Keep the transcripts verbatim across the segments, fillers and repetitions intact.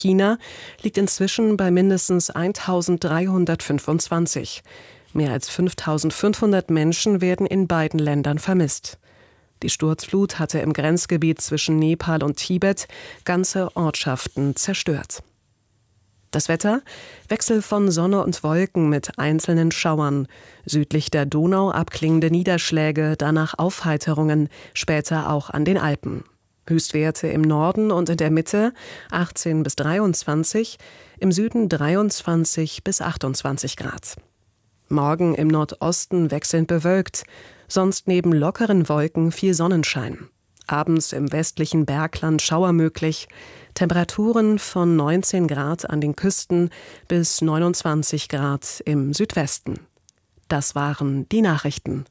China liegt inzwischen bei mindestens eintausenddreihundertfünfundzwanzig. Mehr als fünftausendfünfhundert Menschen werden in beiden Ländern vermisst. Die Sturzflut hatte im Grenzgebiet zwischen Nepal und Tibet ganze Ortschaften zerstört. Das Wetter? Wechsel von Sonne und Wolken mit einzelnen Schauern. Südlich der Donau abklingende Niederschläge, danach Aufheiterungen, später auch an den Alpen. Höchstwerte im Norden und in der Mitte achtzehn bis dreiundzwanzig, im Süden dreiundzwanzig bis achtundzwanzig Grad. Morgen im Nordosten wechselnd bewölkt, sonst neben lockeren Wolken viel Sonnenschein. Abends im westlichen Bergland Schauer möglich, Temperaturen von neunzehn Grad an den Küsten bis neunundzwanzig Grad im Südwesten. Das waren die Nachrichten.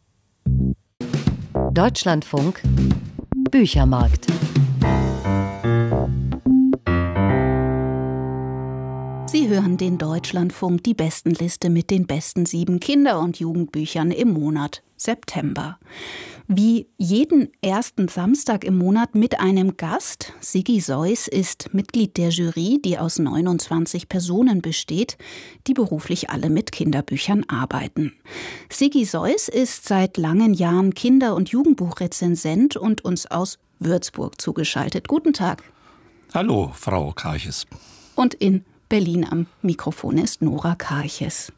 Deutschlandfunk Büchermarkt. Sie hören den Deutschlandfunk, die Bestenliste mit den besten sieben Kinder- und Jugendbüchern im Monat September. Wie jeden ersten Samstag im Monat mit einem Gast. Siggi Seuss ist Mitglied der Jury, die aus neunundzwanzig Personen besteht, die beruflich alle mit Kinderbüchern arbeiten. Siggi Seuss ist seit langen Jahren Kinder- und Jugendbuchrezensent und uns aus Würzburg zugeschaltet. Guten Tag. Hallo, Frau Karches. Und in Berlin am Mikrofon ist Nora Karches.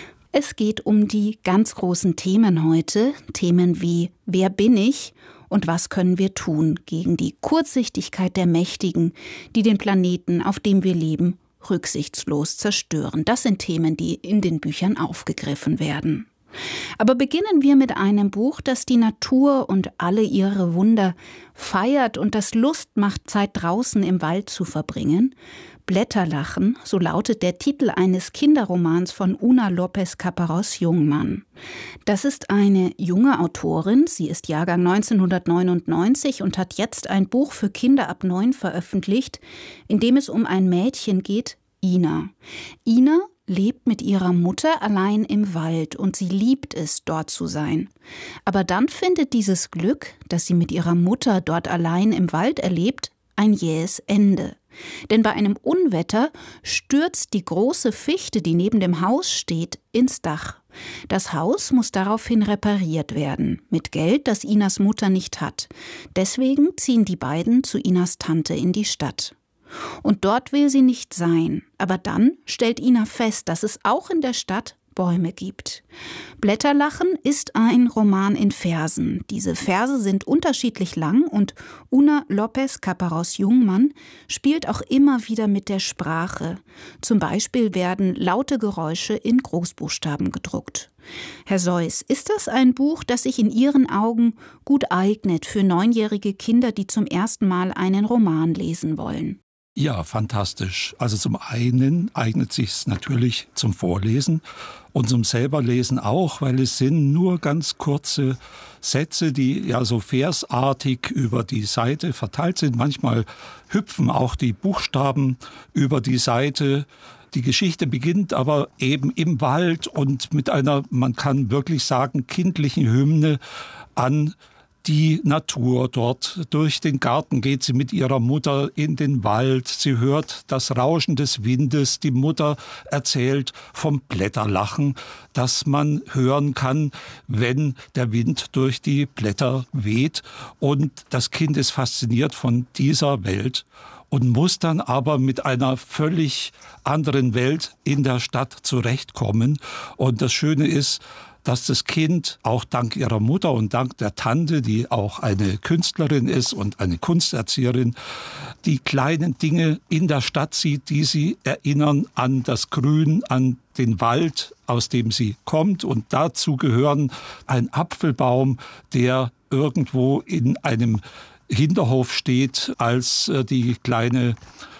Es geht um die ganz großen Themen heute. Themen wie Wer bin ich und was können wir tun gegen die Kurzsichtigkeit der Mächtigen, die den Planeten, auf dem wir leben, rücksichtslos zerstören. Das sind Themen, die in den Büchern aufgegriffen werden. Aber beginnen wir mit einem Buch, das die Natur und alle ihre Wunder feiert und das Lust macht, Zeit draußen im Wald zu verbringen. Blätterlachen, so lautet der Titel eines Kinderromans von Una López-Caparrós-Jungmann. Das ist eine junge Autorin, sie ist Jahrgang neunzehnhundertneunundneunzig und hat jetzt ein Buch für Kinder ab neun veröffentlicht, in dem es um ein Mädchen geht, Ina. Ina lebt mit ihrer Mutter allein im Wald und sie liebt es, dort zu sein. Aber dann findet dieses Glück, das sie mit ihrer Mutter dort allein im Wald erlebt, ein jähes Ende. Denn bei einem Unwetter stürzt die große Fichte, die neben dem Haus steht, ins Dach. Das Haus muss daraufhin repariert werden, mit Geld, das Inas Mutter nicht hat. Deswegen ziehen die beiden zu Inas Tante in die Stadt. Und dort will sie nicht sein. Aber dann stellt Ina fest, dass es auch in der Stadt Bäume gibt. Blätterlachen ist ein Roman in Versen. Diese Verse sind unterschiedlich lang und Una López-Caparrós-Jungmann spielt auch immer wieder mit der Sprache. Zum Beispiel werden laute Geräusche in Großbuchstaben gedruckt. Herr Seuss, ist das ein Buch, das sich in Ihren Augen gut eignet für neunjährige Kinder, die zum ersten Mal einen Roman lesen wollen? Ja, fantastisch. Also zum einen eignet sich es natürlich zum Vorlesen und zum selberlesen auch, weil es sind nur ganz kurze Sätze, die ja so versartig über die Seite verteilt sind. Manchmal hüpfen auch die Buchstaben über die Seite. Die Geschichte beginnt aber eben im Wald und mit einer, man kann wirklich sagen, kindlichen Hymne an die Natur. Dort durch den Garten geht sie mit ihrer Mutter in den Wald. Sie hört das Rauschen des Windes. Die Mutter erzählt vom Blätterlachen, das man hören kann, wenn der Wind durch die Blätter weht. Und das Kind ist fasziniert von dieser Welt und muss dann aber mit einer völlig anderen Welt in der Stadt zurechtkommen. Und das Schöne ist, dass das Kind auch dank ihrer Mutter und dank der Tante, die auch eine Künstlerin ist und eine Kunsterzieherin, die kleinen Dinge in der Stadt sieht, die sie erinnern an das Grün, an den Wald, aus dem sie kommt. Und dazu gehören ein Apfelbaum, der irgendwo in einem Hinterhof steht, als die kleine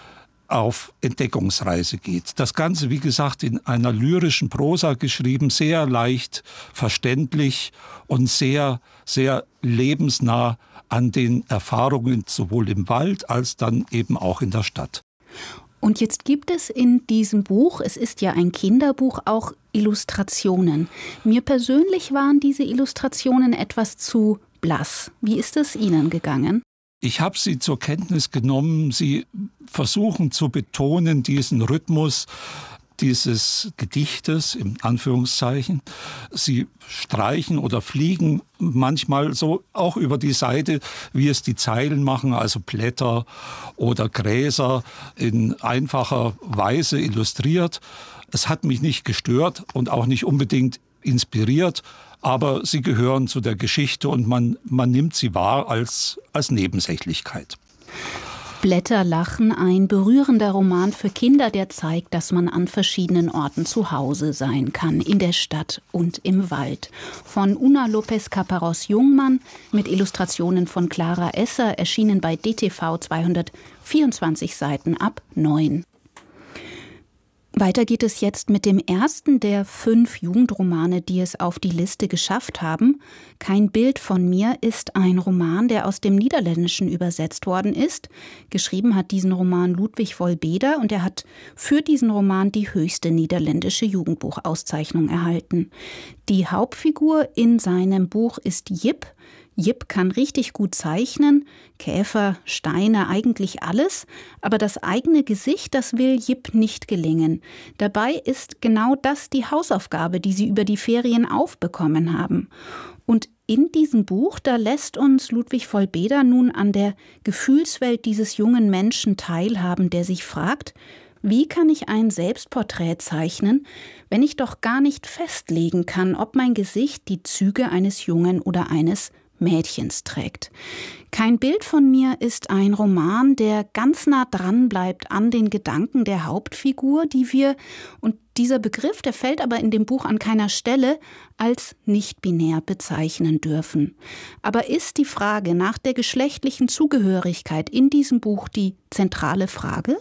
auf Entdeckungsreise geht. Das Ganze, wie gesagt, in einer lyrischen Prosa geschrieben, sehr leicht verständlich und sehr, sehr lebensnah an den Erfahrungen sowohl im Wald als dann eben auch in der Stadt. Und jetzt gibt es in diesem Buch, es ist ja ein Kinderbuch, auch Illustrationen. Mir persönlich waren diese Illustrationen etwas zu blass. Wie ist es Ihnen gegangen? Ich habe sie zur Kenntnis genommen. Sie versuchen zu betonen diesen Rhythmus dieses Gedichtes, in Anführungszeichen. Sie streichen oder fliegen manchmal so auch über die Seite, wie es die Zeilen machen, also Blätter oder Gräser in einfacher Weise illustriert. Es hat mich nicht gestört und auch nicht unbedingt inspiriert, aber sie gehören zu der Geschichte und man, man nimmt sie wahr als, als Nebensächlichkeit. Blätter lachen, ein berührender Roman für Kinder, der zeigt, dass man an verschiedenen Orten zu Hause sein kann, in der Stadt und im Wald. Von Una López Caparrós-Jungmann mit Illustrationen von Clara Esser, erschienen bei D T V, zweihundertvierundzwanzig Seiten ab neun. Weiter geht es jetzt mit dem ersten der fünf Jugendromane, die es auf die Liste geschafft haben. Kein Bild von mir ist ein Roman, der aus dem Niederländischen übersetzt worden ist. Geschrieben hat diesen Roman Ludwig Volbeda und er hat für diesen Roman die höchste niederländische Jugendbuchauszeichnung erhalten. Die Hauptfigur in seinem Buch ist Jip. Jip kann richtig gut zeichnen, Käfer, Steine, eigentlich alles, aber das eigene Gesicht, das will Jip nicht gelingen. Dabei ist genau das die Hausaufgabe, die sie über die Ferien aufbekommen haben. Und in diesem Buch, da lässt uns Ludwig Volbeda nun an der Gefühlswelt dieses jungen Menschen teilhaben, der sich fragt, wie kann ich ein Selbstporträt zeichnen, wenn ich doch gar nicht festlegen kann, ob mein Gesicht die Züge eines Jungen oder eines Mädchens trägt. Kein Bild von mir ist ein Roman, der ganz nah dran bleibt an den Gedanken der Hauptfigur, die wir, und dieser Begriff, der fällt aber in dem Buch an keiner Stelle, als nicht-binär bezeichnen dürfen. Aber ist die Frage nach der geschlechtlichen Zugehörigkeit in diesem Buch die zentrale Frage?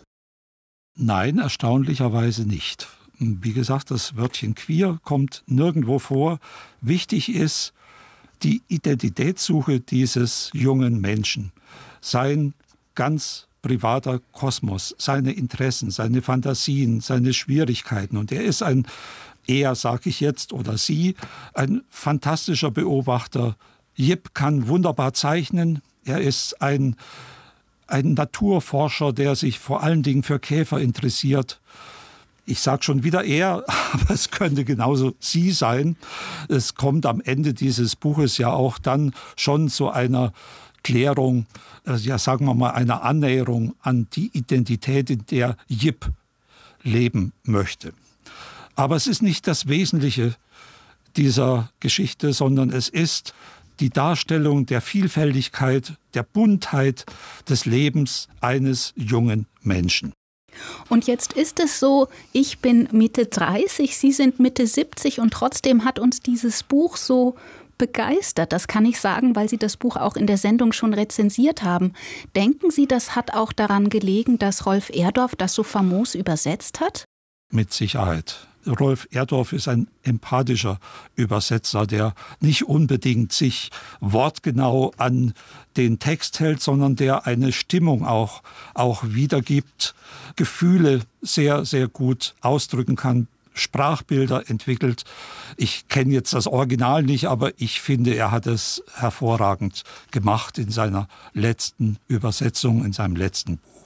Nein, erstaunlicherweise nicht. Wie gesagt, das Wörtchen queer kommt nirgendwo vor. Wichtig ist die Identitätssuche dieses jungen Menschen, sein ganz privater Kosmos, seine Interessen, seine Fantasien, seine Schwierigkeiten. Und er ist ein, er sage ich jetzt oder sie, ein fantastischer Beobachter. Jip kann wunderbar zeichnen. Er ist ein, ein Naturforscher, der sich vor allen Dingen für Käfer interessiert. Ich sage schon wieder er, aber es könnte genauso sie sein. Es kommt am Ende dieses Buches ja auch dann schon zu einer Klärung, ja sagen wir mal einer Annäherung an die Identität, in der Jip leben möchte. Aber es ist nicht das Wesentliche dieser Geschichte, sondern es ist die Darstellung der Vielfältigkeit, der Buntheit des Lebens eines jungen Menschen. Und jetzt ist es so, ich bin Mitte dreißig, Sie sind Mitte siebzig und trotzdem hat uns dieses Buch so begeistert. Das kann ich sagen, weil Sie das Buch auch in der Sendung schon rezensiert haben. Denken Sie, das hat auch daran gelegen, dass Rolf Erdorf das so famos übersetzt hat? Mit Sicherheit. Rolf Erdorf ist ein empathischer Übersetzer, der nicht unbedingt sich wortgenau an den Text hält, sondern der eine Stimmung auch, auch wiedergibt, Gefühle sehr, sehr gut ausdrücken kann, Sprachbilder entwickelt. Ich kenne jetzt das Original nicht, aber ich finde, er hat es hervorragend gemacht in seiner letzten Übersetzung, in seinem letzten Buch.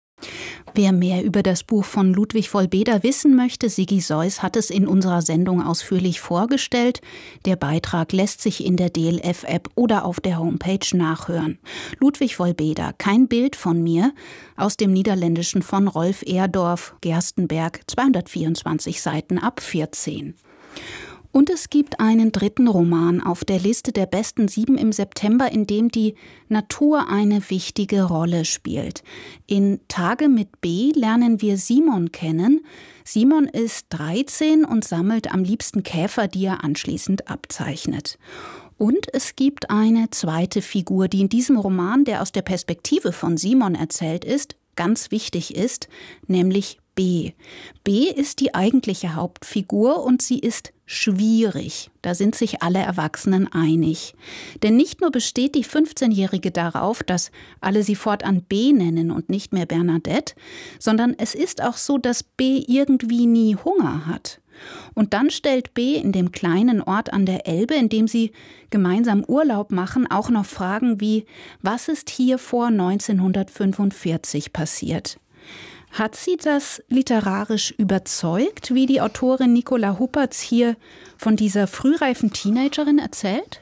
Wer mehr über das Buch von Ludwig Volbeda wissen möchte, Sigi Seuss hat es in unserer Sendung ausführlich vorgestellt. Der Beitrag lässt sich in der D L F-App oder auf der Homepage nachhören. Ludwig Volbeda, kein Bild von mir, aus dem Niederländischen von Rolf Erdorf, Gerstenberg, zweihundertvierundzwanzig Seiten ab vierzehn. Und es gibt einen dritten Roman auf der Liste der besten sieben im September, in dem die Natur eine wichtige Rolle spielt. In Tage mit B lernen wir Simon kennen. Simon ist dreizehn und sammelt am liebsten Käfer, die er anschließend abzeichnet. Und es gibt eine zweite Figur, die in diesem Roman, der aus der Perspektive von Simon erzählt ist, ganz wichtig ist, nämlich B. B ist die eigentliche Hauptfigur und sie ist schwierig. Da sind sich alle Erwachsenen einig. Denn nicht nur besteht die fünfzehnjährige darauf, dass alle sie fortan B nennen und nicht mehr Bernadette, sondern es ist auch so, dass B irgendwie nie Hunger hat. Und dann stellt B. in dem kleinen Ort an der Elbe, in dem sie gemeinsam Urlaub machen, auch noch Fragen wie: Was ist hier vor neunzehnhundertfünfundvierzig passiert? Hat sie das literarisch überzeugt, wie die Autorin Nicola Huppertz hier von dieser frühreifen Teenagerin erzählt?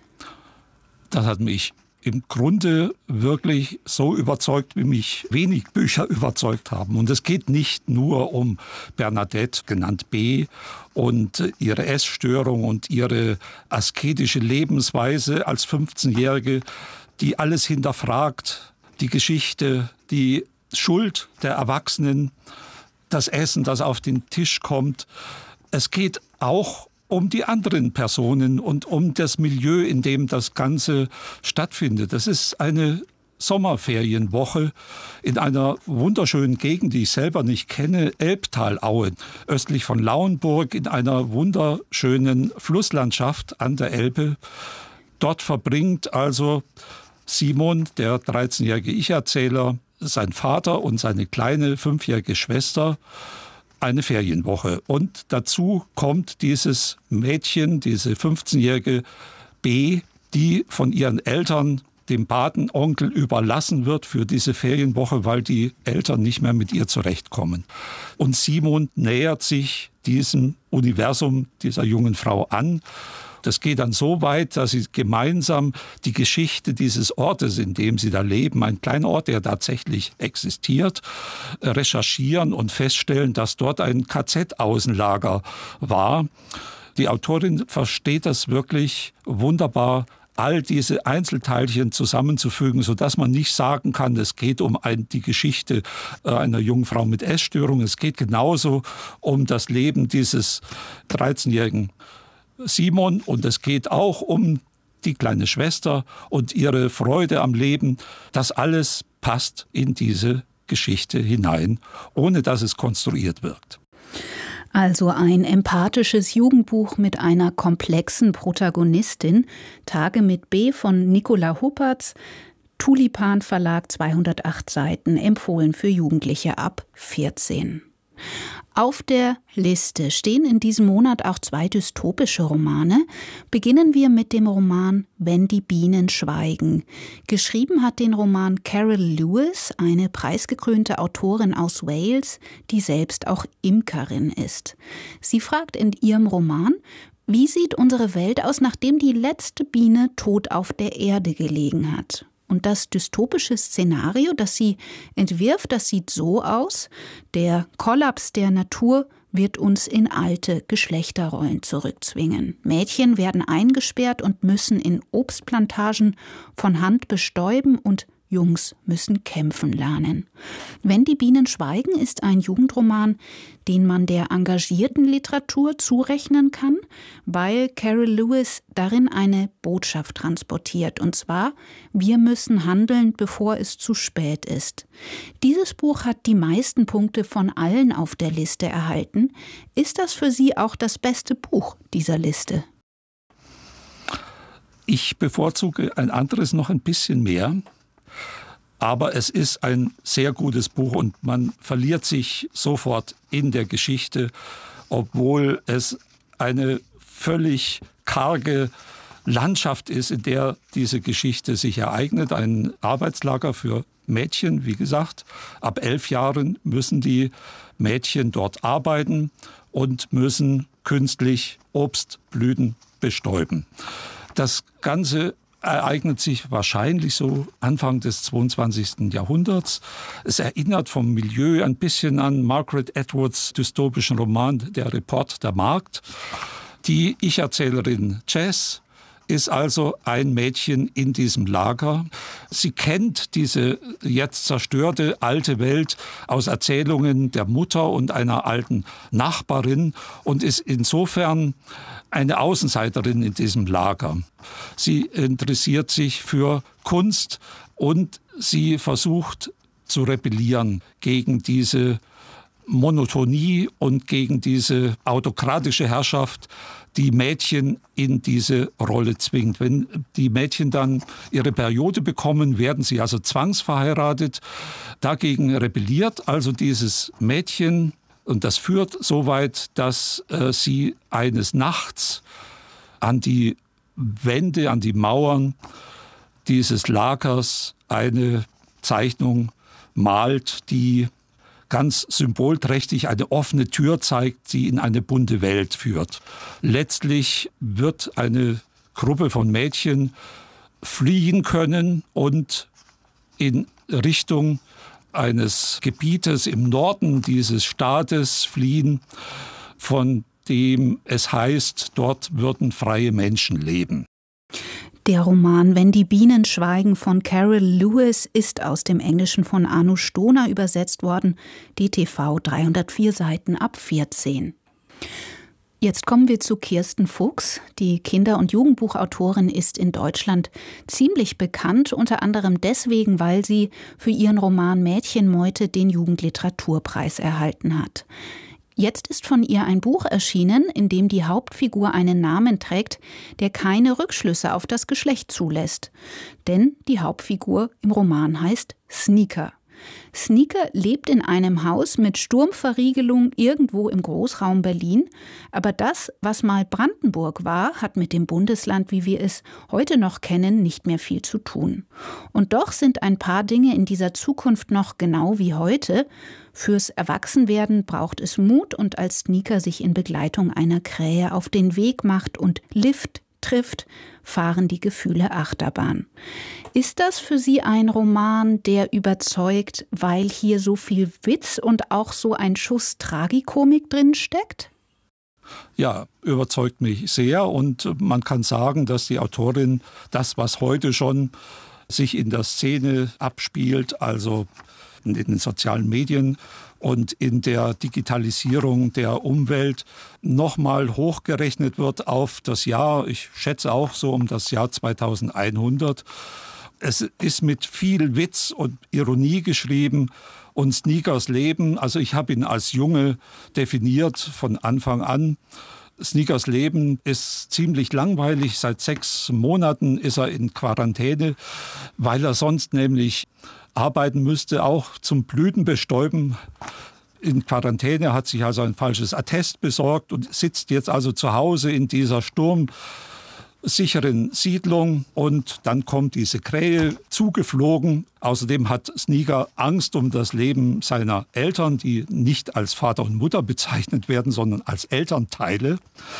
Das hat mich im Grunde wirklich so überzeugt, wie mich wenig Bücher überzeugt haben. Und es geht nicht nur um Bernadette, genannt B., und ihre Essstörung und ihre asketische Lebensweise als fünfzehnjährige, die alles hinterfragt, die Geschichte, die Schuld der Erwachsenen, das Essen, das auf den Tisch kommt. Es geht auch um die anderen Personen und um das Milieu, in dem das Ganze stattfindet. Das ist eine Sommerferienwoche in einer wunderschönen Gegend, die ich selber nicht kenne, Elbtalaue, östlich von Lauenburg, in einer wunderschönen Flusslandschaft an der Elbe. Dort verbringt also Simon, der dreizehnjährige Ich-Erzähler, sein Vater und seine kleine fünfjährige Schwester eine Ferienwoche. Und dazu kommt dieses Mädchen, diese fünfzehnjährige B., die von ihren Eltern dem Patenonkel überlassen wird für diese Ferienwoche, weil die Eltern nicht mehr mit ihr zurechtkommen. Und Simon nähert sich diesem Universum dieser jungen Frau an. Das geht dann so weit, dass sie gemeinsam die Geschichte dieses Ortes, in dem sie da leben, ein kleiner Ort, der tatsächlich existiert, recherchieren und feststellen, dass dort ein K Z-Außenlager war. Die Autorin versteht das wirklich wunderbar, all diese Einzelteilchen zusammenzufügen, sodass man nicht sagen kann, es geht um ein, die Geschichte einer jungen Frau mit Essstörung. Es geht genauso um das Leben dieses dreizehnjährigen Simon, und es geht auch um die kleine Schwester und ihre Freude am Leben. Das alles passt in diese Geschichte hinein, ohne dass es konstruiert wirkt. Also ein empathisches Jugendbuch mit einer komplexen Protagonistin. Tage mit B. von Nicola Huppertz, Tulipan Verlag, zweihundertacht Seiten, empfohlen für Jugendliche ab vierzehn. Auf der Liste stehen in diesem Monat auch zwei dystopische Romane. Beginnen wir mit dem Roman Wenn die Bienen schweigen. Geschrieben hat den Roman Carol Lewis, eine preisgekrönte Autorin aus Wales, die selbst auch Imkerin ist. Sie fragt in ihrem Roman: Wie sieht unsere Welt aus, nachdem die letzte Biene tot auf der Erde gelegen hat? Und das dystopische Szenario, das sie entwirft, das sieht so aus: Der Kollaps der Natur wird uns in alte Geschlechterrollen zurückzwingen. Mädchen werden eingesperrt und müssen in Obstplantagen von Hand bestäuben, und Jungs müssen kämpfen lernen. Wenn die Bienen schweigen ist ein Jugendroman, den man der engagierten Literatur zurechnen kann, weil Carol Lewis darin eine Botschaft transportiert, und zwar: Wir müssen handeln, bevor es zu spät ist. Dieses Buch hat die meisten Punkte von allen auf der Liste erhalten. Ist das für Sie auch das beste Buch dieser Liste? Ich bevorzuge ein anderes noch ein bisschen mehr. Aber es ist ein sehr gutes Buch und man verliert sich sofort in der Geschichte, obwohl es eine völlig karge Landschaft ist, in der diese Geschichte sich ereignet. Ein Arbeitslager für Mädchen, wie gesagt. Ab elf Jahren müssen die Mädchen dort arbeiten und müssen künstlich Obstblüten bestäuben. Das Ganze ereignet sich wahrscheinlich so Anfang des zweiundzwanzigsten Jahrhunderts. Es erinnert vom Milieu ein bisschen an Margaret Atwoods dystopischen Roman Der Report der Markt. Die Ich-Erzählerin Jess ist also ein Mädchen in diesem Lager. Sie kennt diese jetzt zerstörte alte Welt aus Erzählungen der Mutter und einer alten Nachbarin und ist insofern eine Außenseiterin in diesem Lager. Sie interessiert sich für Kunst und sie versucht zu rebellieren gegen diese Monotonie und gegen diese autokratische Herrschaft, die Mädchen in diese Rolle zwingt. Wenn die Mädchen dann ihre Periode bekommen, werden sie also zwangsverheiratet. Dagegen rebelliert also dieses Mädchen Und das führt so weit, dass äh, sie eines Nachts an die Wände, an die Mauern dieses Lagers eine Zeichnung malt, die ganz symbolträchtig eine offene Tür zeigt, die in eine bunte Welt führt. Letztlich wird eine Gruppe von Mädchen fliehen können und in Richtung eines Gebietes im Norden dieses Staates fliehen, von dem es heißt, dort würden freie Menschen leben. Der Roman »Wenn die Bienen schweigen« von Carol Lewis ist aus dem Englischen von Arno Stohner übersetzt worden. D T V dreihundertvier Seiten ab vierzehn. Jetzt kommen wir zu Kirsten Fuchs. Die Kinder- und Jugendbuchautorin ist in Deutschland ziemlich bekannt, unter anderem deswegen, weil sie für ihren Roman Mädchenmeute den Jugendliteraturpreis erhalten hat. Jetzt ist von ihr ein Buch erschienen, in dem die Hauptfigur einen Namen trägt, der keine Rückschlüsse auf das Geschlecht zulässt. Denn die Hauptfigur im Roman heißt Sneaker. Sneaker lebt in einem Haus mit Sturmverriegelung irgendwo im Großraum Berlin. Aber das, was mal Brandenburg war, hat mit dem Bundesland, wie wir es heute noch kennen, nicht mehr viel zu tun. Und doch sind ein paar Dinge in dieser Zukunft noch genau wie heute. Fürs Erwachsenwerden braucht es Mut, und als Sneaker sich in Begleitung einer Krähe auf den Weg macht und Lift trifft, fahren die Gefühle Achterbahn. Ist das für Sie ein Roman, der überzeugt, weil hier so viel Witz und auch so ein Schuss Tragikomik drin steckt? Ja, überzeugt mich sehr, und man kann sagen, dass die Autorin das, was heute schon sich in der Szene abspielt, also in den sozialen Medien und in der Digitalisierung der Umwelt, nochmal hochgerechnet wird auf das Jahr, ich schätze auch so um das Jahr zweitausendeinhundert. Es ist mit viel Witz und Ironie geschrieben, und Sneakers Leben, also ich habe ihn als Junge definiert von Anfang an. Sneakers Leben ist ziemlich langweilig. Seit sechs Monaten ist er in Quarantäne, weil er sonst nämlich arbeiten müsste, auch zum Blütenbestäuben. In Quarantäne, hat sich also ein falsches Attest besorgt und sitzt jetzt also zu Hause in dieser sturmsicheren Siedlung, und dann kommt diese Krähe zugeflogen. Außerdem hat Sneaker Angst um das Leben seiner Eltern, die nicht als Vater und Mutter bezeichnet werden, sondern als Elternteile.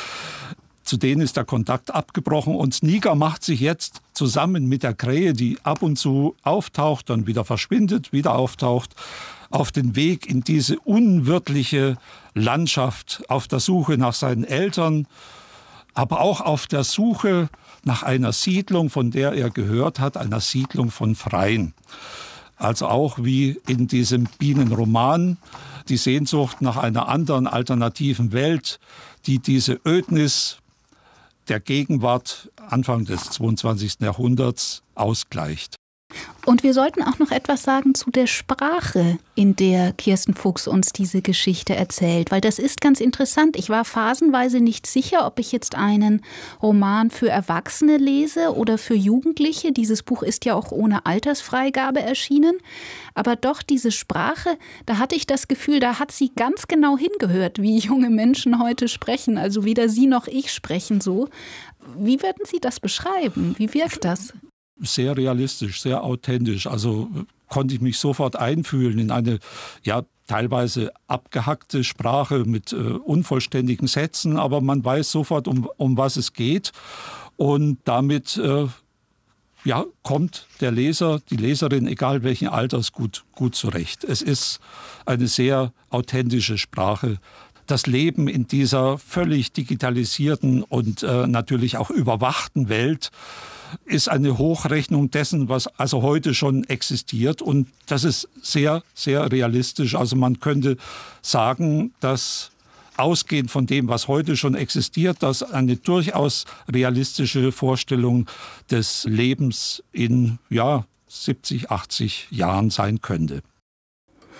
Zu denen ist der Kontakt abgebrochen, und Sneaker macht sich jetzt zusammen mit der Krähe, die ab und zu auftaucht, dann wieder verschwindet, wieder auftaucht, auf den Weg in diese unwirtliche Landschaft, auf der Suche nach seinen Eltern, aber auch auf der Suche nach einer Siedlung, von der er gehört hat, einer Siedlung von Freien. Also auch wie in diesem Bienenroman die Sehnsucht nach einer anderen alternativen Welt, die diese Ödnis der Gegenwart Anfang des zweiundzwanzigsten Jahrhunderts ausgleicht. Und wir sollten auch noch etwas sagen zu der Sprache, in der Kirsten Fuchs uns diese Geschichte erzählt, weil das ist ganz interessant. Ich war phasenweise nicht sicher, ob ich jetzt einen Roman für Erwachsene lese oder für Jugendliche. Dieses Buch ist ja auch ohne Altersfreigabe erschienen. Aber doch diese Sprache, da hatte ich das Gefühl, da hat sie ganz genau hingehört, wie junge Menschen heute sprechen. Also weder Sie noch ich sprechen so. Wie würden Sie das beschreiben? Wie wirkt das? Sehr realistisch, sehr authentisch. Also konnte ich mich sofort einfühlen in eine ja teilweise abgehackte Sprache mit äh, unvollständigen Sätzen, aber man weiß sofort, um, um was es geht. Und damit äh, ja, kommt der Leser, die Leserin, egal welchen Alters, gut, gut zurecht. Es ist eine sehr authentische Sprache. Das Leben in dieser völlig digitalisierten und äh, natürlich auch überwachten Welt ist eine Hochrechnung dessen, was also heute schon existiert. Und das ist sehr, sehr realistisch. Also man könnte sagen, dass ausgehend von dem, was heute schon existiert, das eine durchaus realistische Vorstellung des Lebens in ja, siebzig, achtzig Jahren sein könnte.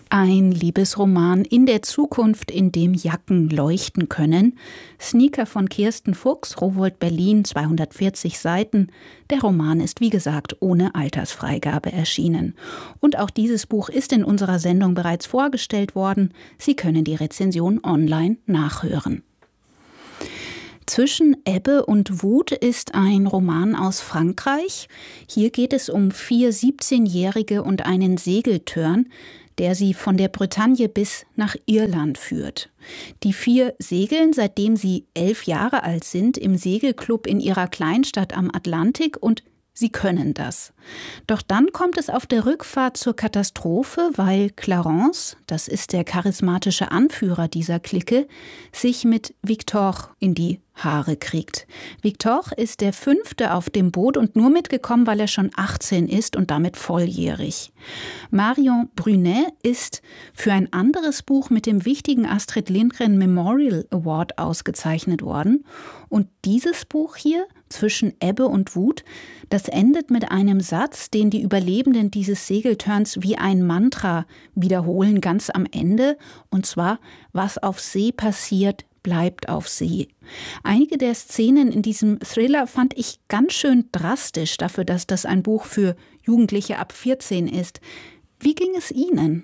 Ein Liebesroman in der Zukunft, in dem Jacken leuchten können. Sneaker von Kirsten Fuchs, Rowohlt Berlin, zweihundertvierzig Seiten. Der Roman ist, wie gesagt, ohne Altersfreigabe erschienen. Und auch dieses Buch ist in unserer Sendung bereits vorgestellt worden. Sie können die Rezension online nachhören. Zwischen Ebbe und Wut ist ein Roman aus Frankreich. Hier geht es um vier siebzehnjährige und einen Segeltörn, der sie von der Bretagne bis nach Irland führt. Die vier segeln, seitdem sie elf Jahre alt sind, im Segelclub in ihrer Kleinstadt am Atlantik und sie können das. Doch dann kommt es auf der Rückfahrt zur Katastrophe, weil Clarence, das ist der charismatische Anführer dieser Clique, sich mit Victor in die Haare kriegt. Victor ist der Fünfte auf dem Boot und nur mitgekommen, weil er schon achtzehn ist und damit volljährig. Marion Brunet ist für ein anderes Buch mit dem wichtigen Astrid Lindgren Memorial Award ausgezeichnet worden. Und dieses Buch hier, Zwischen Ebbe und Wut, das endet mit einem Satz, den die Überlebenden dieses Segeltörns wie ein Mantra wiederholen, ganz am Ende. Und zwar, was auf See passiert, bleibt auf See. Einige der Szenen in diesem Thriller fand ich ganz schön drastisch dafür, dass das ein Buch für Jugendliche ab vierzehn ist. Wie ging es Ihnen?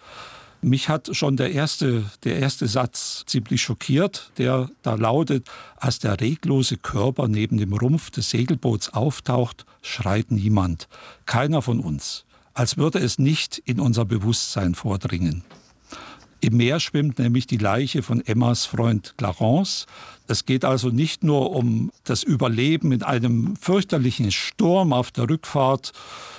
Mich hat schon der erste, der erste Satz ziemlich schockiert, der da lautet: Als der reglose Körper neben dem Rumpf des Segelboots auftaucht, schreit niemand, keiner von uns, als würde es nicht in unser Bewusstsein vordringen. Im Meer schwimmt nämlich die Leiche von Emmas Freund Clarence. Es geht also nicht nur um das Überleben in einem fürchterlichen Sturm auf der Rückfahrt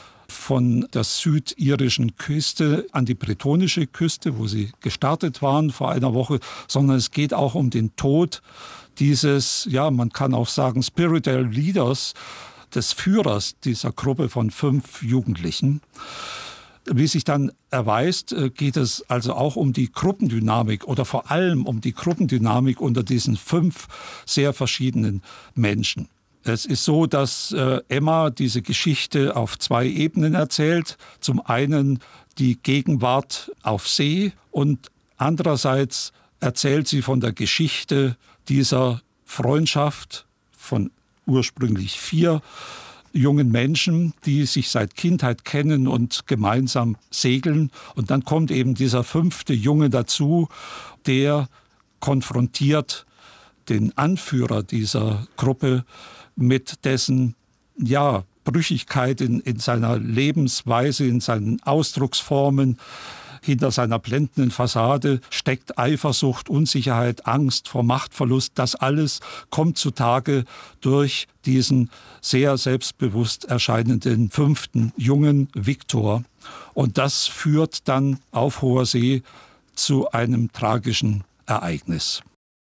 von der südirischen Küste an die bretonische Küste, wo sie gestartet waren vor einer Woche, sondern es geht auch um den Tod dieses, ja, man kann auch sagen, Spiritual Leaders, des Führers dieser Gruppe von fünf Jugendlichen. Wie sich dann erweist, geht es also auch um die Gruppendynamik oder vor allem um die Gruppendynamik unter diesen fünf sehr verschiedenen Menschen. Es ist so, dass äh, Emma diese Geschichte auf zwei Ebenen erzählt. Zum einen die Gegenwart auf See und andererseits erzählt sie von der Geschichte dieser Freundschaft von ursprünglich vier jungen Menschen, die sich seit Kindheit kennen und gemeinsam segeln. Und dann kommt eben dieser fünfte Junge dazu, der konfrontiert den Anführer dieser Gruppe mit dessen ja, Brüchigkeit in, in seiner Lebensweise, in seinen Ausdrucksformen. Hinter seiner blendenden Fassade steckt Eifersucht, Unsicherheit, Angst vor Machtverlust. Das alles kommt zutage durch diesen sehr selbstbewusst erscheinenden fünften jungen Victor. Und das führt dann auf hoher See zu einem tragischen Ereignis.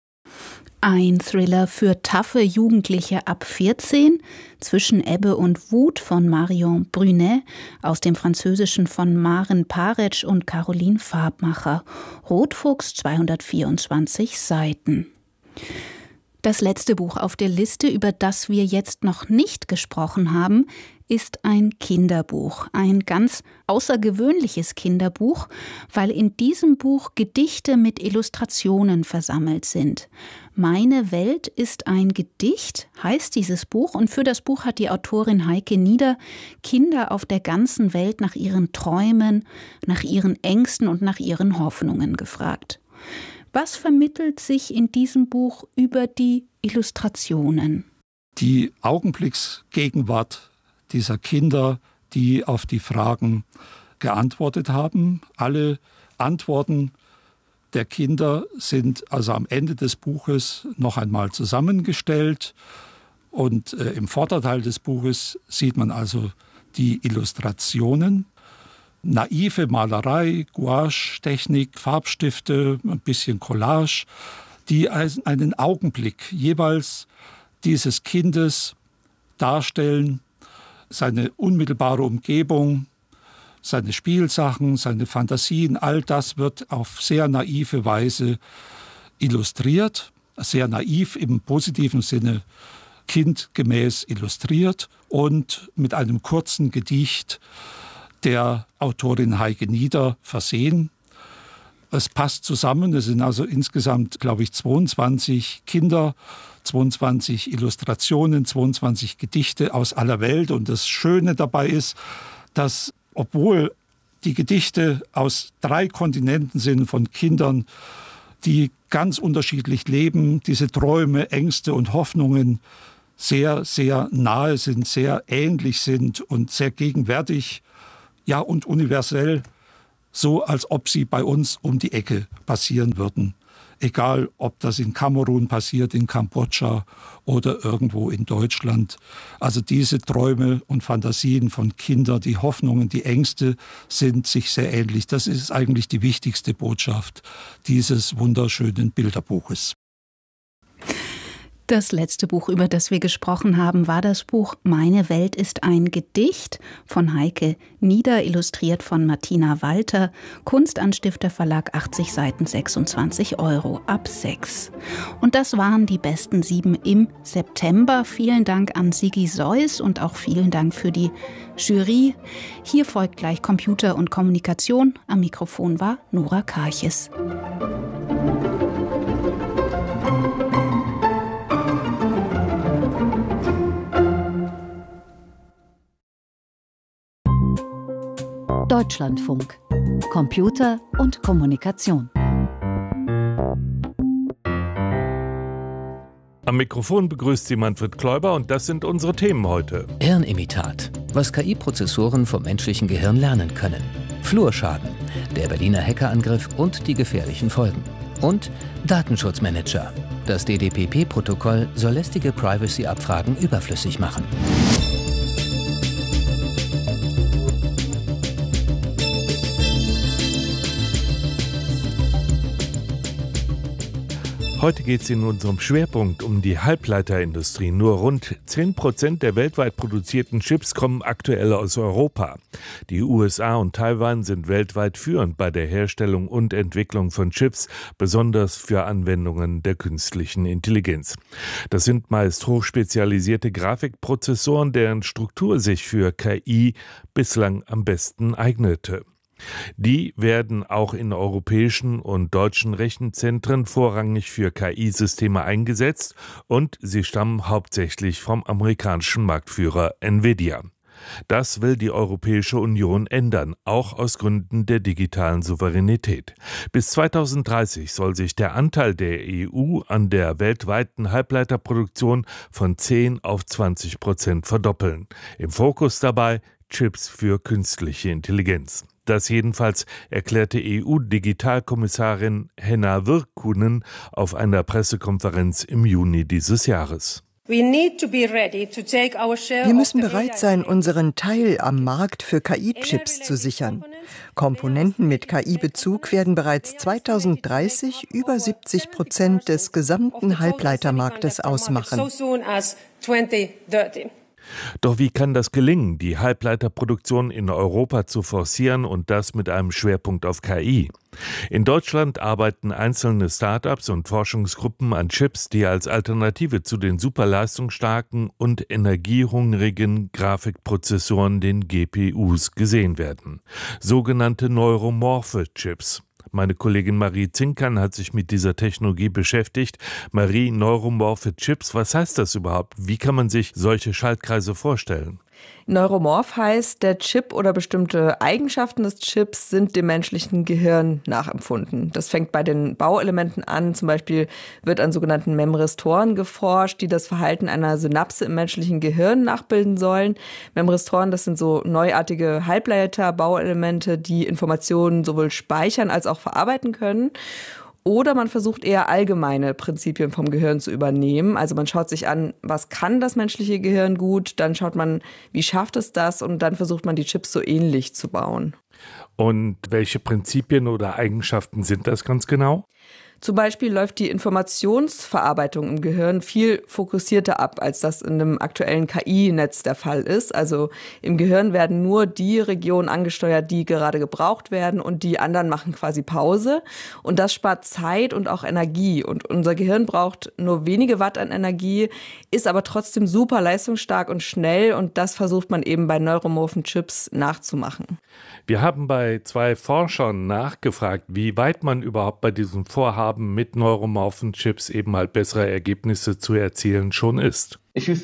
Ein Thriller für taffe Jugendliche ab vierzehn, Zwischen Ebbe und Wut von Marion Brunet, aus dem Französischen von Maren Paretsch und Caroline Farbmacher. Rotfuchs, zweihundertvierundzwanzig Seiten. Das letzte Buch auf der Liste, über das wir jetzt noch nicht gesprochen haben, ist ein Kinderbuch, ein ganz außergewöhnliches Kinderbuch, weil in diesem Buch Gedichte mit Illustrationen versammelt sind. Meine Welt ist ein Gedicht, heißt dieses Buch, und für das Buch hat die Autorin Heike Nieder Kinder auf der ganzen Welt nach ihren Träumen, nach ihren Ängsten und nach ihren Hoffnungen gefragt. Was vermittelt sich in diesem Buch über die Illustrationen? Die Augenblicksgegenwart dieser Kinder, die auf die Fragen geantwortet haben. Alle Antworten der Kinder sind also am Ende des Buches noch einmal zusammengestellt. Und äh, im Vorderteil des Buches sieht man also die Illustrationen. Naive Malerei, Gouache-Technik, Farbstifte, ein bisschen Collage, die einen Augenblick jeweils dieses Kindes darstellen, seine unmittelbare Umgebung, seine Spielsachen, seine Fantasien, all das wird auf sehr naive Weise illustriert, sehr naiv im positiven Sinne, kindgemäß illustriert und mit einem kurzen Gedicht der Autorin Heike Nieder versehen. es passt zusammen. Es sind also insgesamt, glaube ich, zweiundzwanzig Kinder, zweiundzwanzig Illustrationen, zweiundzwanzig Gedichte aus aller Welt. Und das Schöne dabei ist, dass, obwohl die Gedichte aus drei Kontinenten sind von Kindern, die ganz unterschiedlich leben, diese Träume, Ängste und Hoffnungen sehr, sehr nahe sind, sehr ähnlich sind und sehr gegenwärtig, ja, und universell, so als ob sie bei uns um die Ecke passieren würden. Egal, ob das in Kamerun passiert, in Kambodscha oder irgendwo in Deutschland. Also diese Träume und Fantasien von Kindern, die Hoffnungen, die Ängste sind sich sehr ähnlich. Das ist eigentlich die wichtigste Botschaft dieses wunderschönen Bilderbuches. Das letzte Buch, über das wir gesprochen haben, war das Buch »Meine Welt ist ein Gedicht« von Heike Nieder, illustriert von Martina Walter, Kunstanstifter Verlag, achtzig Seiten, sechsundzwanzig Euro ab sechs. Und das waren die besten sieben im September. Vielen Dank an Sigi Seuss und auch vielen Dank für die Jury. Hier folgt gleich Computer und Kommunikation. Am Mikrofon war Nora Karches. Deutschlandfunk. Computer und Kommunikation. Am Mikrofon begrüßt Sie Manfred Kläuber und das sind unsere Themen heute. Hirnimitat. Was K I-Prozessoren vom menschlichen Gehirn lernen können. Flurschaden. Der Berliner Hackerangriff und die gefährlichen Folgen. Und Datenschutzmanager. Das D D P P-Protokoll soll lästige Privacy-Abfragen überflüssig machen. Heute geht es in unserem Schwerpunkt um die Halbleiterindustrie. Nur rund zehn Prozent der weltweit produzierten Chips kommen aktuell aus Europa. Die U S A und Taiwan sind weltweit führend bei der Herstellung und Entwicklung von Chips, besonders für Anwendungen der künstlichen Intelligenz. Das sind meist hochspezialisierte Grafikprozessoren, deren Struktur sich für K I bislang am besten eignete. Die werden auch in europäischen und deutschen Rechenzentren vorrangig für K I-Systeme eingesetzt und sie stammen hauptsächlich vom amerikanischen Marktführer Nvidia. Das will die Europäische Union ändern, auch aus Gründen der digitalen Souveränität. Bis zweitausenddreißig soll sich der Anteil der E U an der weltweiten Halbleiterproduktion von zehn auf zwanzig Prozent verdoppeln. Im Fokus dabei Chips für künstliche Intelligenz. Das jedenfalls erklärte E U-Digitalkommissarin Henna Virkkunen auf einer Pressekonferenz im Juni dieses Jahres. Wir müssen bereit sein, unseren Teil am Markt für K I-Chips zu sichern. Komponenten mit K I-Bezug werden bereits zweitausenddreißig über siebzig Prozent des gesamten Halbleitermarktes ausmachen. Doch wie kann das gelingen, die Halbleiterproduktion in Europa zu forcieren und das mit einem Schwerpunkt auf K I? In Deutschland arbeiten einzelne Start-ups und Forschungsgruppen an Chips, die als Alternative zu den superleistungsstarken und energiehungrigen Grafikprozessoren, den G P Us, gesehen werden. Sogenannte neuromorphe Chips. Meine Kollegin Marie Zinkern hat sich mit dieser Technologie beschäftigt. Marie, neuromorphe Chips, was heißt das überhaupt? Wie kann man sich solche Schaltkreise vorstellen? Neuromorph heißt, der Chip oder bestimmte Eigenschaften des Chips sind dem menschlichen Gehirn nachempfunden. Das fängt bei den Bauelementen an. Zum Beispiel wird an sogenannten Memristoren geforscht, die das Verhalten einer Synapse im menschlichen Gehirn nachbilden sollen. Memristoren, das sind so neuartige Halbleiter-Bauelemente, die Informationen sowohl speichern als auch verarbeiten können. Oder man versucht eher allgemeine Prinzipien vom Gehirn zu übernehmen. Also man schaut sich an, was kann das menschliche Gehirn gut, dann schaut man, wie schafft es das und dann versucht man die Chips so ähnlich zu bauen. Und welche Prinzipien oder Eigenschaften sind das ganz genau? Zum Beispiel läuft die Informationsverarbeitung im Gehirn viel fokussierter ab, als das in einem aktuellen K I-Netz der Fall ist. Also im Gehirn werden nur die Regionen angesteuert, die gerade gebraucht werden, und die anderen machen quasi Pause. Und das spart Zeit und auch Energie. Und unser Gehirn braucht nur wenige Watt an Energie, ist aber trotzdem super leistungsstark und schnell, und das versucht man eben bei neuromorphen Chips nachzumachen. Wir haben bei zwei Forschern nachgefragt, wie weit man überhaupt bei diesem Vorhaben mit neuromorphen Chips eben halt bessere Ergebnisse zu erzielen schon ist.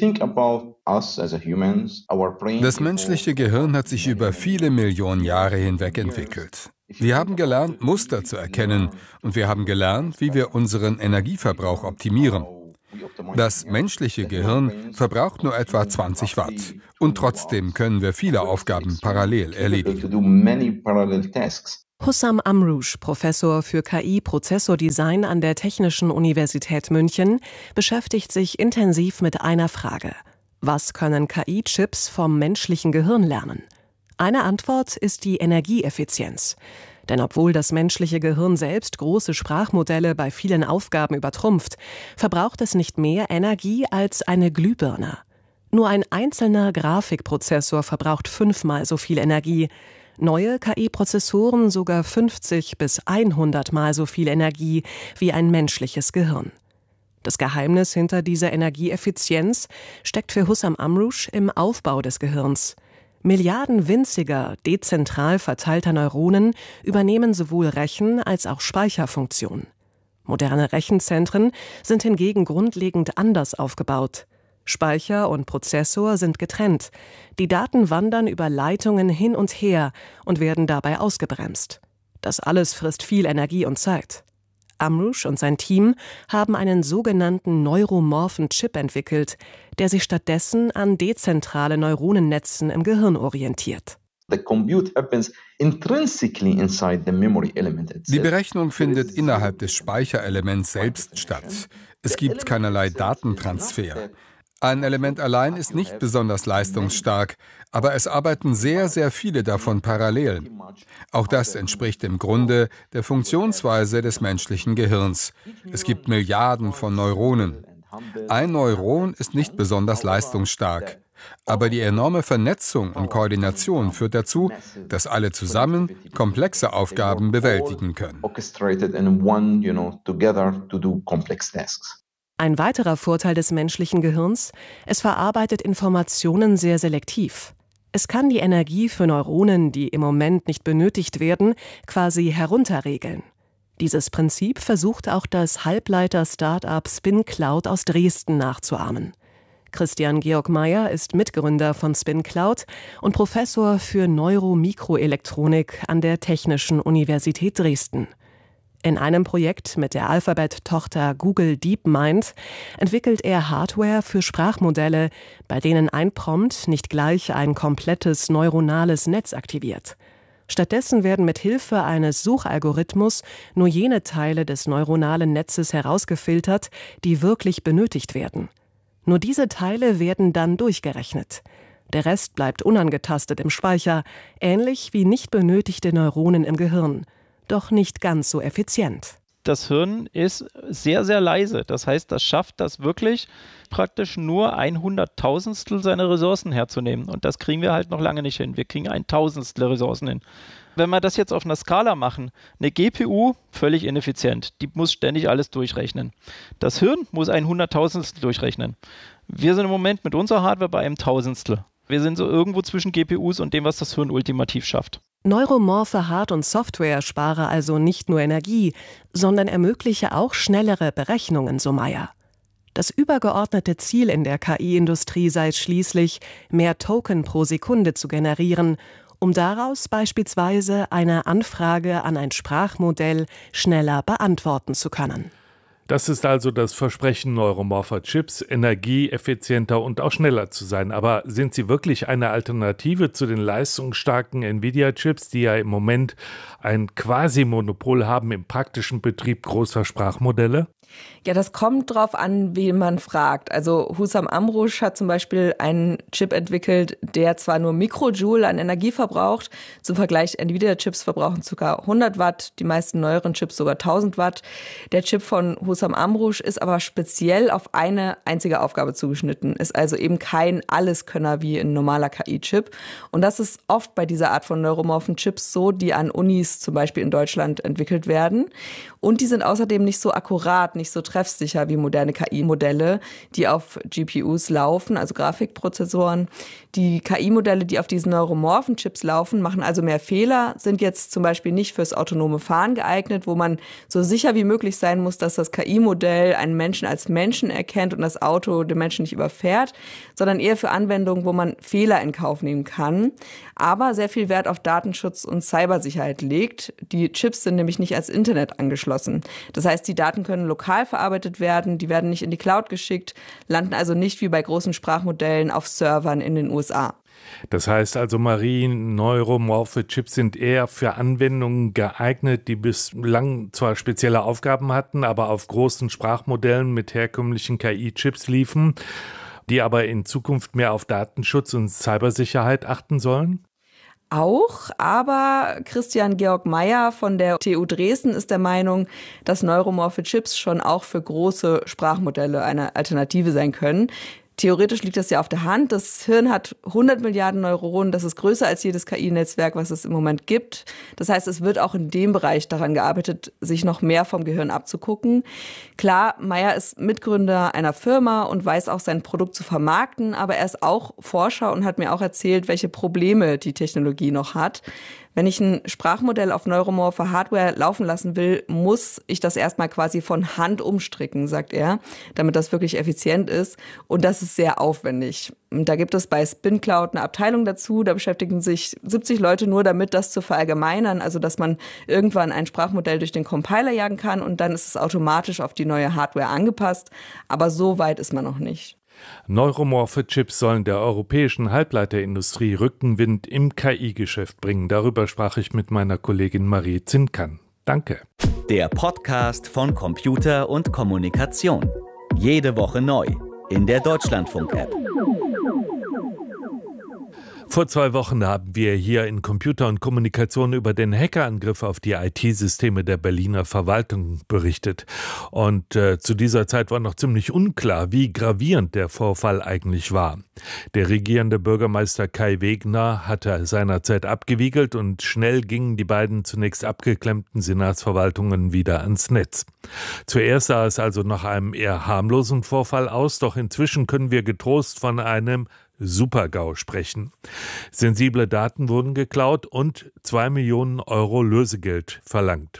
Das menschliche Gehirn hat sich über viele Millionen Jahre hinweg entwickelt. Wir haben gelernt, Muster zu erkennen, und wir haben gelernt, wie wir unseren Energieverbrauch optimieren. Das menschliche Gehirn verbraucht nur etwa zwanzig Watt, und trotzdem können wir viele Aufgaben parallel erledigen. Hussam Amrouche, Professor für K I-Prozessordesign an der Technischen Universität München, beschäftigt sich intensiv mit einer Frage: Was können K I-Chips vom menschlichen Gehirn lernen? Eine Antwort ist die Energieeffizienz. Denn obwohl das menschliche Gehirn selbst große Sprachmodelle bei vielen Aufgaben übertrumpft, verbraucht es nicht mehr Energie als eine Glühbirne. Nur ein einzelner Grafikprozessor verbraucht fünfmal so viel Energie. Neue K I-Prozessoren sogar fünfzig bis hundert Mal so viel Energie wie ein menschliches Gehirn. Das Geheimnis hinter dieser Energieeffizienz steckt für Hussam Amrouche im Aufbau des Gehirns. Milliarden winziger, dezentral verteilter Neuronen übernehmen sowohl Rechen- als auch Speicherfunktionen. Moderne Rechenzentren sind hingegen grundlegend anders aufgebaut. Speicher und Prozessor sind getrennt. Die Daten wandern über Leitungen hin und her und werden dabei ausgebremst. Das alles frisst viel Energie und Zeit. Amrouche und sein Team haben einen sogenannten neuromorphen Chip entwickelt, der sich stattdessen an dezentrale Neuronennetzen im Gehirn orientiert. Die Berechnung findet innerhalb des Speicherelements selbst statt. Es gibt keinerlei Datentransfer. Ein Element allein ist nicht besonders leistungsstark, aber es arbeiten sehr, sehr viele davon parallel. Auch das entspricht im Grunde der Funktionsweise des menschlichen Gehirns. Es gibt Milliarden von Neuronen. Ein Neuron ist nicht besonders leistungsstark, aber die enorme Vernetzung und Koordination führt dazu, dass alle zusammen komplexe Aufgaben bewältigen können. Ein weiterer Vorteil des menschlichen Gehirns: Es verarbeitet Informationen sehr selektiv. Es kann die Energie für Neuronen, die im Moment nicht benötigt werden, quasi herunterregeln. Dieses Prinzip versucht auch das Halbleiter-Start-up SpinCloud aus Dresden nachzuahmen. Christian Georg Meyer ist Mitgründer von SpinCloud und Professor für Neuromikroelektronik an der Technischen Universität Dresden. In einem Projekt mit der Alphabet-Tochter Google DeepMind entwickelt er Hardware für Sprachmodelle, bei denen ein Prompt nicht gleich ein komplettes neuronales Netz aktiviert. Stattdessen werden mit Hilfe eines Suchalgorithmus nur jene Teile des neuronalen Netzes herausgefiltert, die wirklich benötigt werden. Nur diese Teile werden dann durchgerechnet. Der Rest bleibt unangetastet im Speicher, ähnlich wie nicht benötigte Neuronen im Gehirn. Doch nicht ganz so effizient. Das Hirn ist sehr, sehr leise. Das heißt, das schafft das wirklich praktisch nur ein Hunderttausendstel seiner Ressourcen herzunehmen. Und das kriegen wir halt noch lange nicht hin. Wir kriegen ein Tausendstel Ressourcen hin. Wenn wir das jetzt auf einer Skala machen, eine G P U, völlig ineffizient. Die muss ständig alles durchrechnen. Das Hirn muss ein Hunderttausendstel durchrechnen. Wir sind im Moment mit unserer Hardware bei einem Tausendstel. Wir sind so irgendwo zwischen G P Us und dem, was das Hirn ultimativ schafft. Neuromorphe Hard- und Software spare also nicht nur Energie, sondern ermögliche auch schnellere Berechnungen, so Meyer. Das übergeordnete Ziel in der K I-Industrie sei schließlich, mehr Token pro Sekunde zu generieren, um daraus beispielsweise eine Anfrage an ein Sprachmodell schneller beantworten zu können. Das ist also das Versprechen neuromorpher Chips, energieeffizienter und auch schneller zu sein. Aber sind sie wirklich eine Alternative zu den leistungsstarken Nvidia-Chips, die ja im Moment ein Quasi-Monopol haben im praktischen Betrieb großer Sprachmodelle? Ja, das kommt drauf an, wen man fragt. Also Husam Amrouche hat zum Beispiel einen Chip entwickelt, der zwar nur Mikrojoule an Energie verbraucht, zum Vergleich Nvidia-Chips verbrauchen ca. hundert Watt, die meisten neueren Chips sogar tausend Watt. Der Chip von Husam Amrouche ist aber speziell auf eine einzige Aufgabe zugeschnitten, ist also eben kein Alleskönner wie ein normaler K I-Chip. Und das ist oft bei dieser Art von neuromorphen Chips so, die an Unis zum Beispiel in Deutschland entwickelt werden. Und die sind außerdem nicht so akkurat, nicht so treffsicher wie moderne K I-Modelle, die auf G P Us laufen, also Grafikprozessoren. Die K I-Modelle, die auf diesen neuromorphen Chips laufen, machen also mehr Fehler, sind jetzt zum Beispiel nicht fürs autonome Fahren geeignet, wo man so sicher wie möglich sein muss, dass das K I-Modell einen Menschen als Menschen erkennt und das Auto den Menschen nicht überfährt, sondern eher für Anwendungen, wo man Fehler in Kauf nehmen kann, aber sehr viel Wert auf Datenschutz und Cybersicherheit legt. Die Chips sind nämlich nicht ans Internet angeschlossen. Das heißt, die Daten können lokal verarbeitet werden, die werden nicht in die Cloud geschickt, landen also nicht wie bei großen Sprachmodellen auf Servern in den U S A. Das heißt also, Marie, neuromorphe Chips sind eher für Anwendungen geeignet, die bislang zwar spezielle Aufgaben hatten, aber auf großen Sprachmodellen mit herkömmlichen K I-Chips liefen, die aber in Zukunft mehr auf Datenschutz und Cybersicherheit achten sollen? Auch, aber Christian Georg Meyer von der T U Dresden ist der Meinung, dass neuromorphe Chips schon auch für große Sprachmodelle eine Alternative sein können. Theoretisch liegt das ja auf der Hand. Das Hirn hat hundert Milliarden Neuronen. Das ist größer als jedes K I-Netzwerk, was es im Moment gibt. Das heißt, es wird auch in dem Bereich daran gearbeitet, sich noch mehr vom Gehirn abzugucken. Klar, Meyer ist Mitgründer einer Firma und weiß auch, sein Produkt zu vermarkten. Aber er ist auch Forscher und hat mir auch erzählt, welche Probleme die Technologie noch hat. Wenn ich ein Sprachmodell auf neuromorphe Hardware laufen lassen will, muss ich das erstmal quasi von Hand umstricken, sagt er, damit das wirklich effizient ist. Und das ist sehr aufwendig. Da gibt es bei SpinCloud eine Abteilung dazu, da beschäftigen sich siebzig Leute nur damit, das zu verallgemeinern, also dass man irgendwann ein Sprachmodell durch den Compiler jagen kann und dann ist es automatisch auf die neue Hardware angepasst. Aber so weit ist man noch nicht. Neuromorphe Chips sollen der europäischen Halbleiterindustrie Rückenwind im K I-Geschäft bringen. Darüber sprach ich mit meiner Kollegin Marie Zinkern. Danke. Der Podcast von Computer und Kommunikation. Jede Woche neu in der Deutschlandfunk-App. Vor zwei Wochen haben wir hier in Computer und Kommunikation über den Hackerangriff auf die I T-Systeme der Berliner Verwaltung berichtet. Und äh, zu dieser Zeit war noch ziemlich unklar, wie gravierend der Vorfall eigentlich war. Der regierende Bürgermeister Kai Wegner hatte seinerzeit abgewiegelt und schnell gingen die beiden zunächst abgeklemmten Senatsverwaltungen wieder ans Netz. Zuerst sah es also nach einem eher harmlosen Vorfall aus, doch inzwischen können wir getrost von einem Super-GAU sprechen. Sensible Daten wurden geklaut und zwei Millionen Euro Lösegeld verlangt.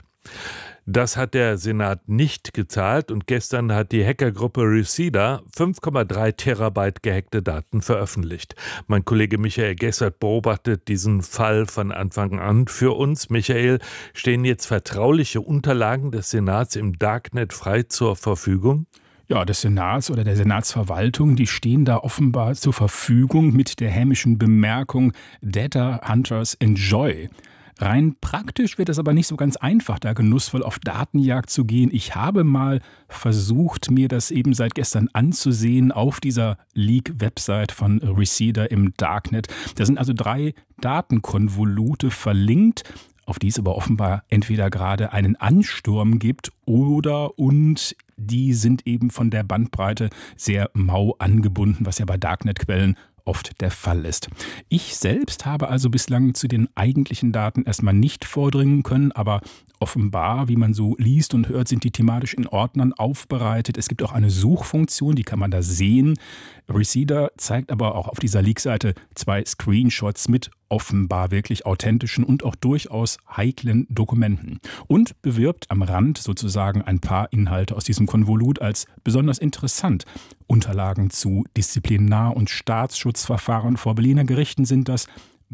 Das hat der Senat nicht gezahlt und gestern hat die Hackergruppe Reseda fünf Komma drei Terabyte gehackte Daten veröffentlicht. Mein Kollege Michael Gessert beobachtet diesen Fall von Anfang an für uns. Michael, stehen jetzt vertrauliche Unterlagen des Senats im Darknet frei zur Verfügung? Ja, des Senats oder der Senatsverwaltung, die stehen da offenbar zur Verfügung mit der hämischen Bemerkung Data Hunters Enjoy. Rein praktisch wird es aber nicht so ganz einfach, da genussvoll auf Datenjagd zu gehen. Ich habe mal versucht, mir das eben seit gestern anzusehen auf dieser Leak-Website von Reseda im Darknet. Da sind also drei Datenkonvolute verlinkt, auf die es aber offenbar entweder gerade einen Ansturm gibt oder und die sind eben von der Bandbreite sehr mau angebunden, was ja bei Darknet-Quellen oft der Fall ist. Ich selbst habe also bislang zu den eigentlichen Daten erstmal nicht vordringen können, aber offenbar, wie man so liest und hört, sind die thematisch in Ordnern aufbereitet. Es gibt auch eine Suchfunktion, die kann man da sehen. Reseda zeigt aber auch auf dieser Leak-Seite zwei Screenshots mit offenbar wirklich authentischen und auch durchaus heiklen Dokumenten und bewirbt am Rand sozusagen ein paar Inhalte aus diesem Konvolut als besonders interessant. Unterlagen zu Disziplinar- und Staatsschutzverfahren vor Berliner Gerichten sind das,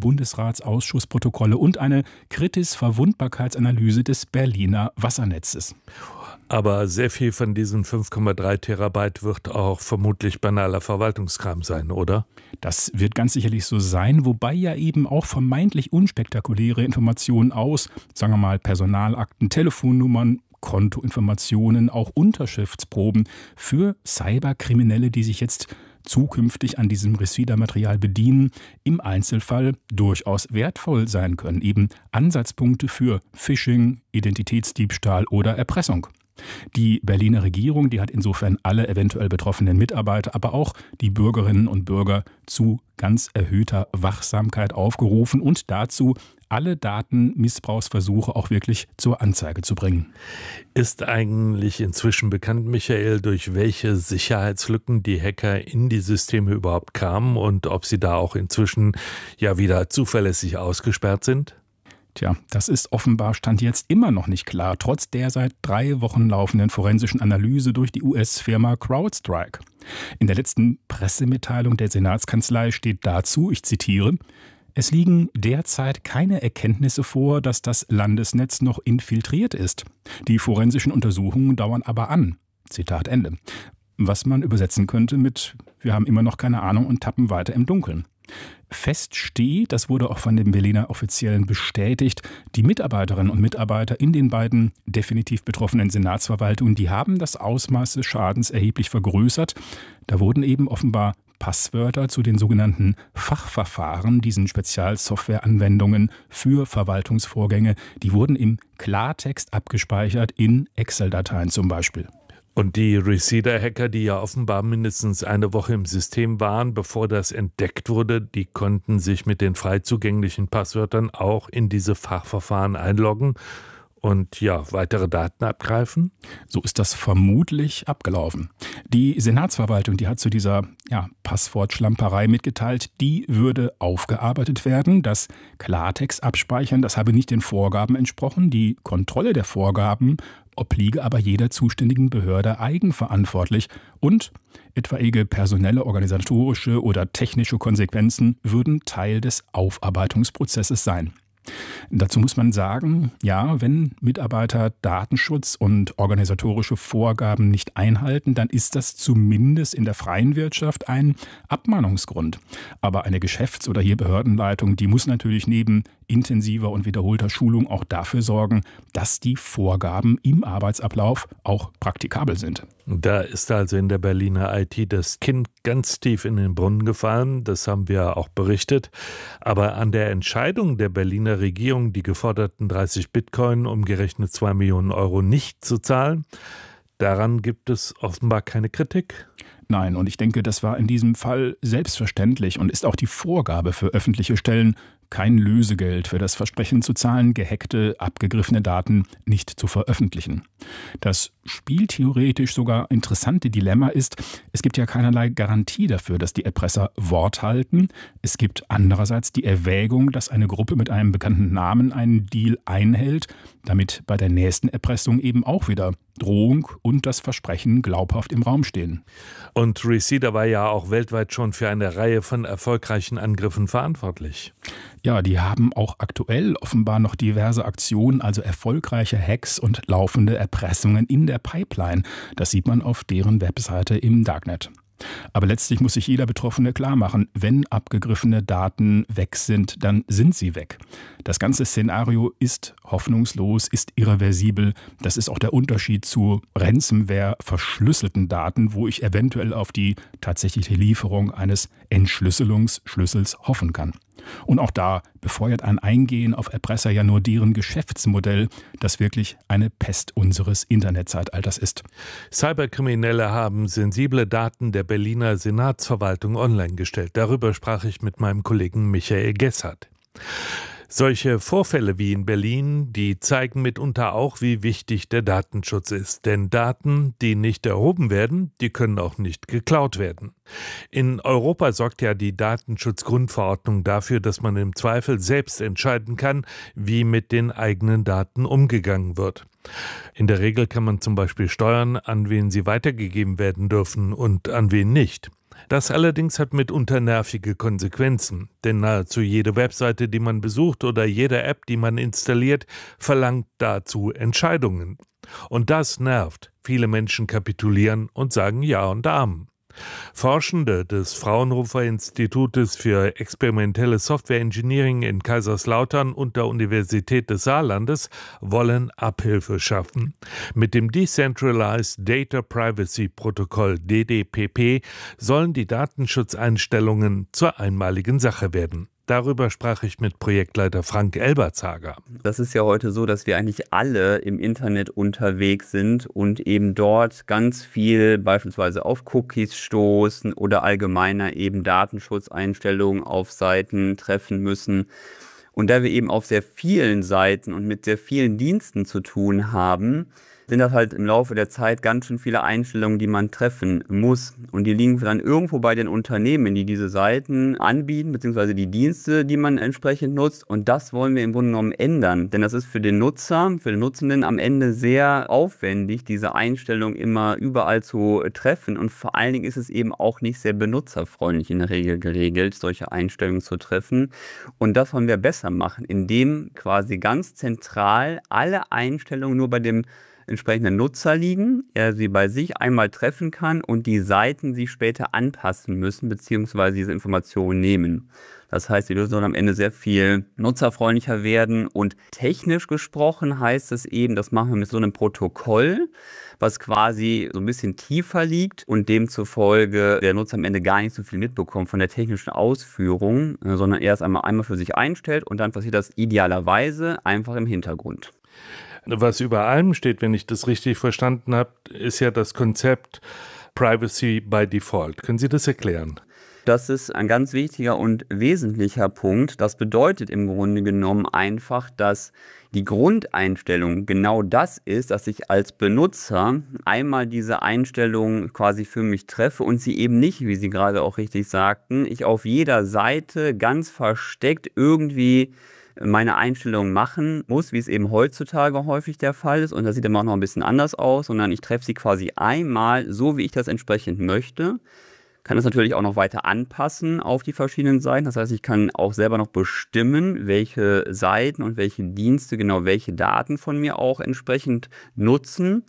Bundesratsausschussprotokolle und eine Kritis-Verwundbarkeitsanalyse des Berliner Wassernetzes. Aber sehr viel von diesen fünf Komma drei Terabyte wird auch vermutlich banaler Verwaltungskram sein, oder? Das wird ganz sicherlich so sein, wobei ja eben auch vermeintlich unspektakuläre Informationen aus, sagen wir mal, Personalakten, Telefonnummern, Kontoinformationen, auch Unterschriftsproben für Cyberkriminelle, die sich jetzt zukünftig an diesem Receiver-Material bedienen, im Einzelfall durchaus wertvoll sein können. Eben Ansatzpunkte für Phishing, Identitätsdiebstahl oder Erpressung. Die Berliner Regierung, die hat insofern alle eventuell betroffenen Mitarbeiter, aber auch die Bürgerinnen und Bürger zu ganz erhöhter Wachsamkeit aufgerufen und dazu, alle Datenmissbrauchsversuche auch wirklich zur Anzeige zu bringen. Ist eigentlich inzwischen bekannt, Michael, durch welche Sicherheitslücken die Hacker in die Systeme überhaupt kamen und ob sie da auch inzwischen ja wieder zuverlässig ausgesperrt sind? Tja, das ist offenbar Stand jetzt immer noch nicht klar, trotz der seit drei Wochen laufenden forensischen Analyse durch die U S-Firma CrowdStrike. In der letzten Pressemitteilung der Senatskanzlei steht dazu, ich zitiere, es liegen derzeit keine Erkenntnisse vor, dass das Landesnetz noch infiltriert ist. Die forensischen Untersuchungen dauern aber an. Zitat Ende. Was man übersetzen könnte mit, wir haben immer noch keine Ahnung und tappen weiter im Dunkeln. Fest steht, das wurde auch von den Berliner Offiziellen bestätigt, die Mitarbeiterinnen und Mitarbeiter in den beiden definitiv betroffenen Senatsverwaltungen, die haben das Ausmaß des Schadens erheblich vergrößert. Da wurden eben offenbar Passwörter zu den sogenannten Fachverfahren, diesen Spezialsoftwareanwendungen für Verwaltungsvorgänge, die wurden im Klartext abgespeichert in Excel-Dateien zum Beispiel. Und die Receiver-Hacker, die ja offenbar mindestens eine Woche im System waren, bevor das entdeckt wurde, die konnten sich mit den frei zugänglichen Passwörtern auch in diese Fachverfahren einloggen und ja, weitere Daten abgreifen? So ist das vermutlich abgelaufen. Die Senatsverwaltung, die hat zu dieser ja, Passwortschlamperei mitgeteilt, die würde aufgearbeitet werden. Das Klartext abspeichern, das habe nicht den Vorgaben entsprochen. Die Kontrolle der Vorgaben obliege aber jeder zuständigen Behörde eigenverantwortlich und etwaige personelle, organisatorische oder technische Konsequenzen würden Teil des Aufarbeitungsprozesses sein. Dazu muss man sagen, ja, wenn Mitarbeiter Datenschutz und organisatorische Vorgaben nicht einhalten, dann ist das zumindest in der freien Wirtschaft ein Abmahnungsgrund. Aber eine Geschäfts- oder hier Behördenleitung, die muss natürlich neben intensiver und wiederholter Schulung auch dafür sorgen, dass die Vorgaben im Arbeitsablauf auch praktikabel sind. Da ist also in der Berliner I T das Kind ganz tief in den Brunnen gefallen, das haben wir auch berichtet. Aber an der Entscheidung der Berliner Regierung, die geforderten dreißig Bitcoin, umgerechnet zwei Millionen Euro, nicht zu zahlen, daran gibt es offenbar keine Kritik. Nein, und ich denke, das war in diesem Fall selbstverständlich und ist auch die Vorgabe für öffentliche Stellen, kein Lösegeld für das Versprechen zu zahlen, gehackte, abgegriffene Daten nicht zu veröffentlichen. Das spieltheoretisch sogar interessante Dilemma ist, es gibt ja keinerlei Garantie dafür, dass die Erpresser Wort halten. Es gibt andererseits die Erwägung, dass eine Gruppe mit einem bekannten Namen einen Deal einhält, damit bei der nächsten Erpressung eben auch wieder Drohung und das Versprechen glaubhaft im Raum stehen. Und Receiver war ja auch weltweit schon für eine Reihe von erfolgreichen Angriffen verantwortlich. Ja, die haben auch aktuell offenbar noch diverse Aktionen, also erfolgreiche Hacks und laufende Erpressungen in der Pipeline. Das sieht man auf deren Webseite im Darknet. Aber letztlich muss sich jeder Betroffene klar machen, wenn abgegriffene Daten weg sind, dann sind sie weg. Das ganze Szenario ist hoffnungslos, ist irreversibel. Das ist auch der Unterschied zu Ransomware verschlüsselten Daten, wo ich eventuell auf die tatsächliche Lieferung eines Entschlüsselungsschlüssels hoffen kann. Und auch da befeuert ein Eingehen auf Erpresser ja nur deren Geschäftsmodell, das wirklich eine Pest unseres Internetzeitalters ist. Cyberkriminelle haben sensible Daten der Berliner Senatsverwaltung online gestellt. Darüber sprach ich mit meinem Kollegen Michael Gessert. Solche Vorfälle wie in Berlin, die zeigen mitunter auch, wie wichtig der Datenschutz ist. Denn Daten, die nicht erhoben werden, die können auch nicht geklaut werden. In Europa sorgt ja die Datenschutzgrundverordnung dafür, dass man im Zweifel selbst entscheiden kann, wie mit den eigenen Daten umgegangen wird. In der Regel kann man zum Beispiel steuern, an wen sie weitergegeben werden dürfen und an wen nicht. Das allerdings hat mitunter nervige Konsequenzen, denn nahezu jede Webseite, die man besucht oder jede App, die man installiert, verlangt dazu Entscheidungen. Und das nervt. Viele Menschen kapitulieren und sagen Ja und Amen. Forschende des Fraunhofer Institutes für experimentelle Software Engineering in Kaiserslautern und der Universität des Saarlandes wollen Abhilfe schaffen. Mit dem Decentralized Data Privacy Protokoll D D P P sollen die Datenschutzeinstellungen zur einmaligen Sache werden. Darüber sprach ich mit Projektleiter Frank Elbertshager. Das ist ja heute so, dass wir eigentlich alle im Internet unterwegs sind und eben dort ganz viel beispielsweise auf Cookies stoßen oder allgemeiner eben Datenschutzeinstellungen auf Seiten treffen müssen. Und da wir eben auf sehr vielen Seiten und mit sehr vielen Diensten zu tun haben, sind das halt im Laufe der Zeit ganz schön viele Einstellungen, die man treffen muss. Und die liegen dann irgendwo bei den Unternehmen, die diese Seiten anbieten, beziehungsweise die Dienste, die man entsprechend nutzt. Und das wollen wir im Grunde genommen ändern. Denn das ist für den Nutzer, für den Nutzenden am Ende sehr aufwendig, diese Einstellung immer überall zu treffen. Und vor allen Dingen ist es eben auch nicht sehr benutzerfreundlich in der Regel geregelt, solche Einstellungen zu treffen. Und das wollen wir besser machen, indem quasi ganz zentral alle Einstellungen nur bei dem entsprechenden Nutzer liegen, er sie bei sich einmal treffen kann und die Seiten sie später anpassen müssen bzw. diese Informationen nehmen. Das heißt, die Lösung soll am Ende sehr viel nutzerfreundlicher werden und technisch gesprochen heißt es eben, das machen wir mit so einem Protokoll, was quasi so ein bisschen tiefer liegt und demzufolge der Nutzer am Ende gar nicht so viel mitbekommt von der technischen Ausführung, sondern er es einmal, einmal für sich einstellt und dann passiert das idealerweise einfach im Hintergrund. Was über allem steht, wenn ich das richtig verstanden habe, ist ja das Konzept Privacy by Default. Können Sie das erklären? Das ist ein ganz wichtiger und wesentlicher Punkt. Das bedeutet im Grunde genommen einfach, dass die Grundeinstellung genau das ist, dass ich als Benutzer einmal diese Einstellung quasi für mich treffe und sie eben nicht, wie Sie gerade auch richtig sagten, ich auf jeder Seite ganz versteckt irgendwie meine Einstellungen machen muss, wie es eben heutzutage häufig der Fall ist. Und das sieht immer auch noch ein bisschen anders aus, sondern ich treffe sie quasi einmal so, wie ich das entsprechend möchte. Kann das natürlich auch noch weiter anpassen auf die verschiedenen Seiten. Das heißt, ich kann auch selber noch bestimmen, welche Seiten und welche Dienste genau welche Daten von mir auch entsprechend nutzen.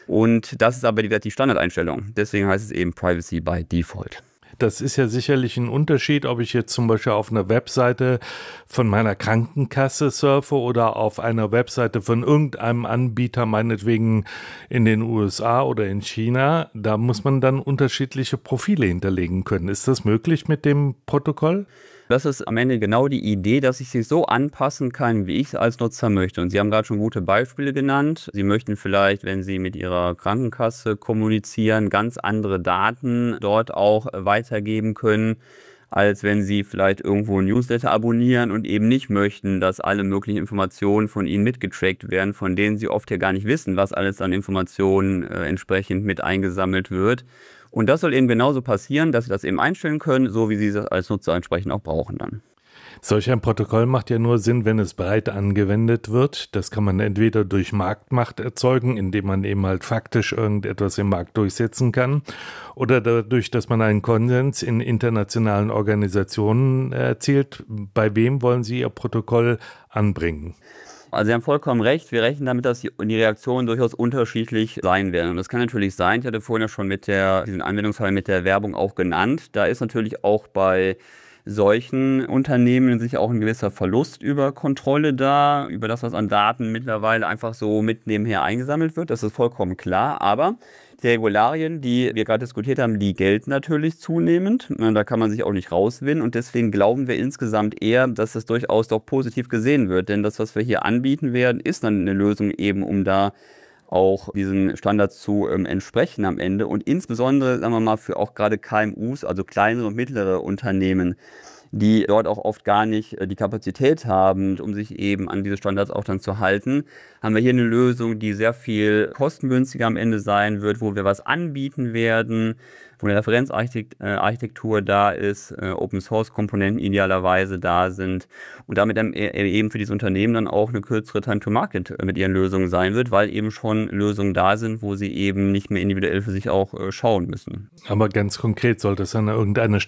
Und das ist aber die, die Standardeinstellung. Deswegen heißt es eben Privacy by Default. Das ist ja sicherlich ein Unterschied, ob ich jetzt zum Beispiel auf einer Webseite von meiner Krankenkasse surfe oder auf einer Webseite von irgendeinem Anbieter, meinetwegen in den U S A oder in China. Da muss man dann unterschiedliche Profile hinterlegen können. Ist das möglich mit dem Protokoll? Das ist am Ende genau die Idee, dass ich sie so anpassen kann, wie ich es als Nutzer möchte. Und Sie haben gerade schon gute Beispiele genannt. Sie möchten vielleicht, wenn Sie mit Ihrer Krankenkasse kommunizieren, ganz andere Daten dort auch weitergeben können, als wenn Sie vielleicht irgendwo ein Newsletter abonnieren und eben nicht möchten, dass alle möglichen Informationen von Ihnen mitgetrackt werden, von denen Sie oft ja gar nicht wissen, was alles an Informationen äh, entsprechend mit eingesammelt wird. Und das soll eben genauso passieren, dass Sie das eben einstellen können, so wie Sie es als Nutzer entsprechend auch brauchen dann. Solch ein Protokoll macht ja nur Sinn, wenn es breit angewendet wird. Das kann man entweder durch Marktmacht erzeugen, indem man eben halt faktisch irgendetwas im Markt durchsetzen kann, oder dadurch, dass man einen Konsens in internationalen Organisationen erzielt. Bei wem wollen Sie Ihr Protokoll anbringen? Also Sie haben vollkommen recht, wir rechnen damit, dass die Reaktionen durchaus unterschiedlich sein werden. Und das kann natürlich sein, ich hatte vorhin ja schon mit der, diesen Anwendungsfall mit der Werbung auch genannt, da ist natürlich auch bei solchen Unternehmen sich auch ein gewisser Verlust über Kontrolle da, über das, was an Daten mittlerweile einfach so mit nebenher eingesammelt wird, das ist vollkommen klar, aber die Regularien, die wir gerade diskutiert haben, die gelten natürlich zunehmend. Da kann man sich auch nicht rauswinden und deswegen glauben wir insgesamt eher, dass das durchaus doch positiv gesehen wird. Denn das, was wir hier anbieten werden, ist dann eine Lösung eben, um da auch diesen Standards zu ähm, entsprechen am Ende. Und insbesondere, sagen wir mal, für auch gerade K M Us, also kleinere und mittlere Unternehmen, die dort auch oft gar nicht die Kapazität haben, um sich eben an diese Standards auch dann zu halten, haben wir hier eine Lösung, die sehr viel kostengünstiger am Ende sein wird, wo wir was anbieten werden, wo eine Referenzarchitektur da ist, Open-Source-Komponenten idealerweise da sind und damit dann eben für dieses Unternehmen dann auch eine kürzere Time-to-Market mit ihren Lösungen sein wird, weil eben schon Lösungen da sind, wo sie eben nicht mehr individuell für sich auch schauen müssen. Aber ganz konkret, sollte es an irgendeine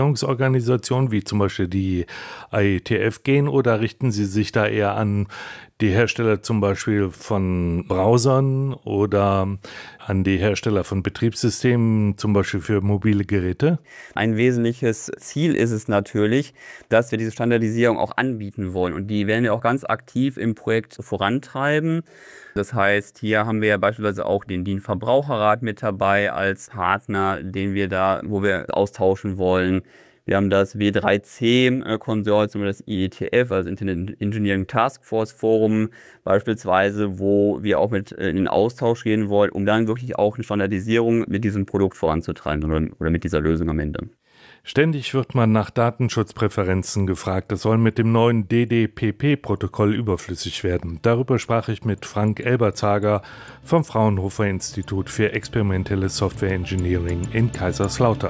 Standardisierungsorganisation wie zum Beispiel die I E T F gehen oder richten Sie sich da eher an die Hersteller zum Beispiel von Browsern oder an die Hersteller von Betriebssystemen, zum Beispiel für mobile Geräte? Ein wesentliches Ziel ist es natürlich, dass wir diese Standardisierung auch anbieten wollen. Und die werden wir auch ganz aktiv im Projekt vorantreiben. Das heißt, hier haben wir ja beispielsweise auch den D I N-Verbraucherrat mit dabei als Partner, den wir da, wo wir austauschen wollen. Wir haben das W drei C-Konsortium, das I E T F, also Internet Engineering Task Force Forum beispielsweise, wo wir auch mit in den Austausch gehen wollen, um dann wirklich auch eine Standardisierung mit diesem Produkt voranzutreiben oder, oder mit dieser Lösung am Ende. Ständig wird man nach Datenschutzpräferenzen gefragt. Das soll mit dem neuen D D P P-Protokoll überflüssig werden. Darüber sprach ich mit Frank Elbertshager vom Fraunhofer Institut für experimentelle Software Engineering in Kaiserslautern.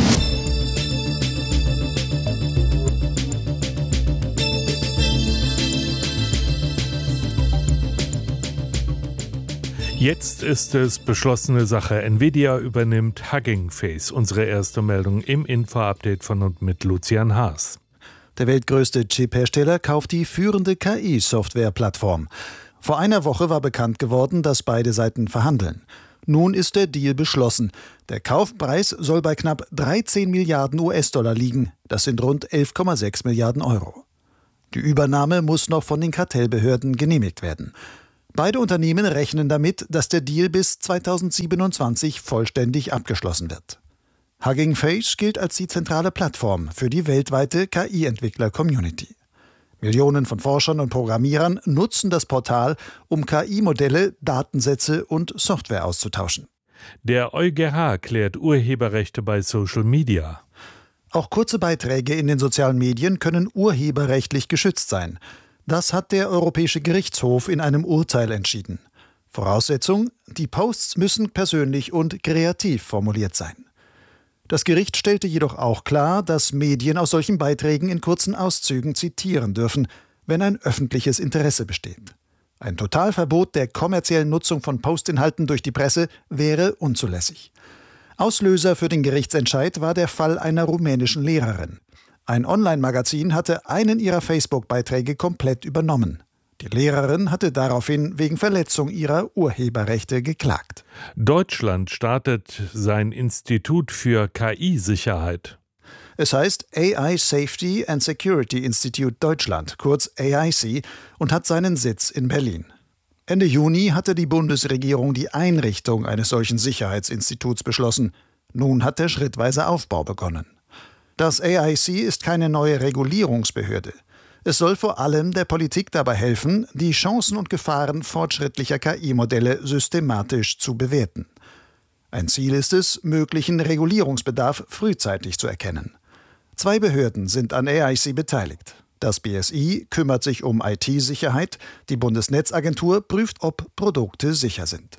Jetzt ist es beschlossene Sache. Nvidia übernimmt Hugging Face. Unsere erste Meldung im Info-Update von und mit Lucian Haas. Der weltgrößte Chip-Hersteller kauft die führende K I-Software-Plattform. Vor einer Woche war bekannt geworden, dass beide Seiten verhandeln. Nun ist der Deal beschlossen. Der Kaufpreis soll bei knapp dreizehn Milliarden U S-Dollar liegen. Das sind rund elf Komma sechs Milliarden Euro. Die Übernahme muss noch von den Kartellbehörden genehmigt werden. Beide Unternehmen rechnen damit, dass der Deal bis zweitausendsiebenundzwanzig vollständig abgeschlossen wird. Hugging Face gilt als die zentrale Plattform für die weltweite K I-Entwickler-Community. Millionen von Forschern und Programmierern nutzen das Portal, um K I-Modelle, Datensätze und Software auszutauschen. Der EuGH klärt Urheberrechte bei Social Media. Auch kurze Beiträge in den sozialen Medien können urheberrechtlich geschützt sein. Das hat der Europäische Gerichtshof in einem Urteil entschieden. Voraussetzung: die Posts müssen persönlich und kreativ formuliert sein. Das Gericht stellte jedoch auch klar, dass Medien aus solchen Beiträgen in kurzen Auszügen zitieren dürfen, wenn ein öffentliches Interesse besteht. Ein Totalverbot der kommerziellen Nutzung von Postinhalten durch die Presse wäre unzulässig. Auslöser für den Gerichtsentscheid war der Fall einer rumänischen Lehrerin. Ein Online-Magazin hatte einen ihrer Facebook-Beiträge komplett übernommen. Die Lehrerin hatte daraufhin wegen Verletzung ihrer Urheberrechte geklagt. Deutschland startet sein Institut für K I-Sicherheit. Es heißt A I Safety and Security Institute Deutschland, kurz A I C, und hat seinen Sitz in Berlin. Ende Juni hatte die Bundesregierung die Einrichtung eines solchen Sicherheitsinstituts beschlossen. Nun hat der schrittweise Aufbau begonnen. Das A I C ist keine neue Regulierungsbehörde. Es soll vor allem der Politik dabei helfen, die Chancen und Gefahren fortschrittlicher K I-Modelle systematisch zu bewerten. Ein Ziel ist es, möglichen Regulierungsbedarf frühzeitig zu erkennen. Zwei Behörden sind an A I C beteiligt. Das B S I kümmert sich um I T-Sicherheit, die Bundesnetzagentur prüft, ob Produkte sicher sind.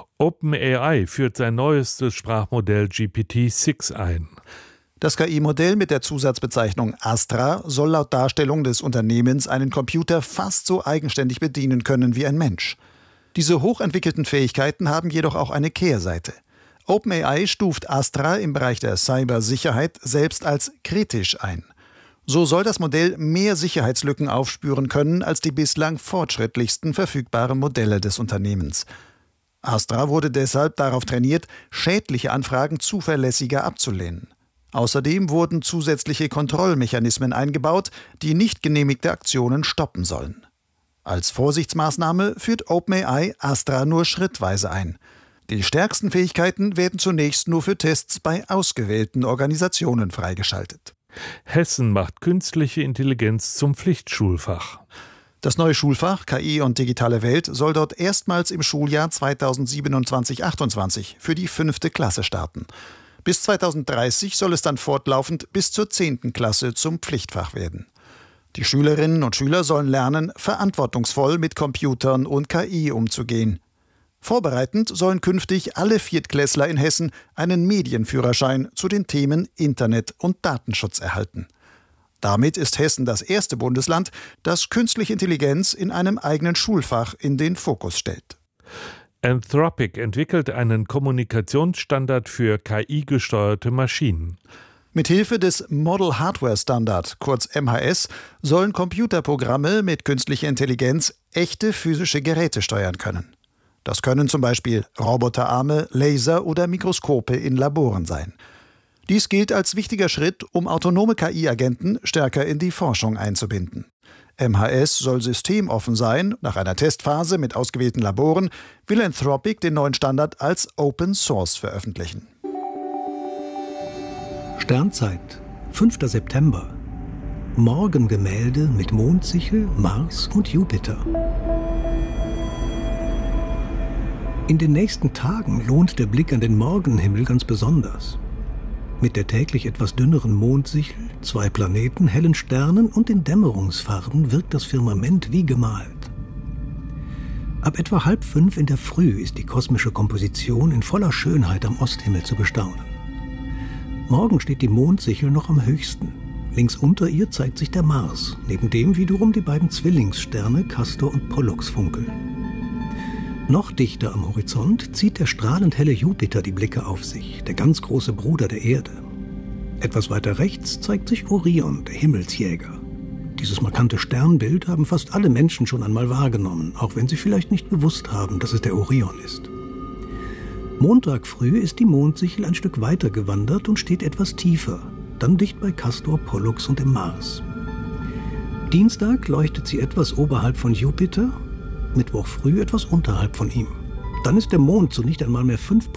OpenAI führt sein neuestes Sprachmodell G P T sechs ein. Das K I-Modell mit der Zusatzbezeichnung Astra soll laut Darstellung des Unternehmens einen Computer fast so eigenständig bedienen können wie ein Mensch. Diese hochentwickelten Fähigkeiten haben jedoch auch eine Kehrseite. OpenAI stuft Astra im Bereich der Cybersicherheit selbst als kritisch ein. So soll das Modell mehr Sicherheitslücken aufspüren können als die bislang fortschrittlichsten verfügbaren Modelle des Unternehmens. Astra wurde deshalb darauf trainiert, schädliche Anfragen zuverlässiger abzulehnen. Außerdem wurden zusätzliche Kontrollmechanismen eingebaut, die nicht genehmigte Aktionen stoppen sollen. Als Vorsichtsmaßnahme führt OpenAI Astra nur schrittweise ein. Die stärksten Fähigkeiten werden zunächst nur für Tests bei ausgewählten Organisationen freigeschaltet. Hessen macht künstliche Intelligenz zum Pflichtschulfach. Das neue Schulfach K I und digitale Welt soll dort erstmals im Schuljahr zweitausendsiebenundzwanzig achtundzwanzig für die fünfte Klasse starten. Bis zweitausenddreißig soll es dann fortlaufend bis zur zehnten Klasse zum Pflichtfach werden. Die Schülerinnen und Schüler sollen lernen, verantwortungsvoll mit Computern und K I umzugehen. Vorbereitend sollen künftig alle Viertklässler in Hessen einen Medienführerschein zu den Themen Internet und Datenschutz erhalten. Damit ist Hessen das erste Bundesland, das künstliche Intelligenz in einem eigenen Schulfach in den Fokus stellt. Anthropic entwickelt einen Kommunikationsstandard für K I-gesteuerte Maschinen. Mithilfe des Model Hardware Standard, kurz M H S, sollen Computerprogramme mit künstlicher Intelligenz echte physische Geräte steuern können. Das können zum Beispiel Roboterarme, Laser oder Mikroskope in Laboren sein. Dies gilt als wichtiger Schritt, um autonome K I-Agenten stärker in die Forschung einzubinden. M H S soll systemoffen sein. Nach einer Testphase mit ausgewählten Laboren will Anthropic den neuen Standard als Open Source veröffentlichen. Sternzeit, fünfter September. Morgengemälde mit Mondsichel, Mars und Jupiter. In den nächsten Tagen lohnt der Blick an den Morgenhimmel ganz besonders. Mit der täglich etwas dünneren Mondsichel, zwei Planeten, hellen Sternen und den Dämmerungsfarben wirkt das Firmament wie gemalt. Ab etwa halb fünf in der Früh ist die kosmische Komposition in voller Schönheit am Osthimmel zu bestaunen. Morgen steht die Mondsichel noch am höchsten. Links unter ihr zeigt sich der Mars, neben dem wiederum die beiden Zwillingssterne Castor und Pollux funkeln. Noch dichter am Horizont zieht der strahlend helle Jupiter die Blicke auf sich, der ganz große Bruder der Erde. Etwas weiter rechts zeigt sich Orion, der Himmelsjäger. Dieses markante Sternbild haben fast alle Menschen schon einmal wahrgenommen, auch wenn sie vielleicht nicht gewusst haben, dass es der Orion ist. Montag früh ist die Mondsichel ein Stück weiter gewandert und steht etwas tiefer, dann dicht bei Castor, Pollux und dem Mars. Dienstag leuchtet sie etwas oberhalb von Jupiter, Mittwoch früh etwas unterhalb von ihm. Dann ist der Mond zu nicht einmal mehr fünf Prozent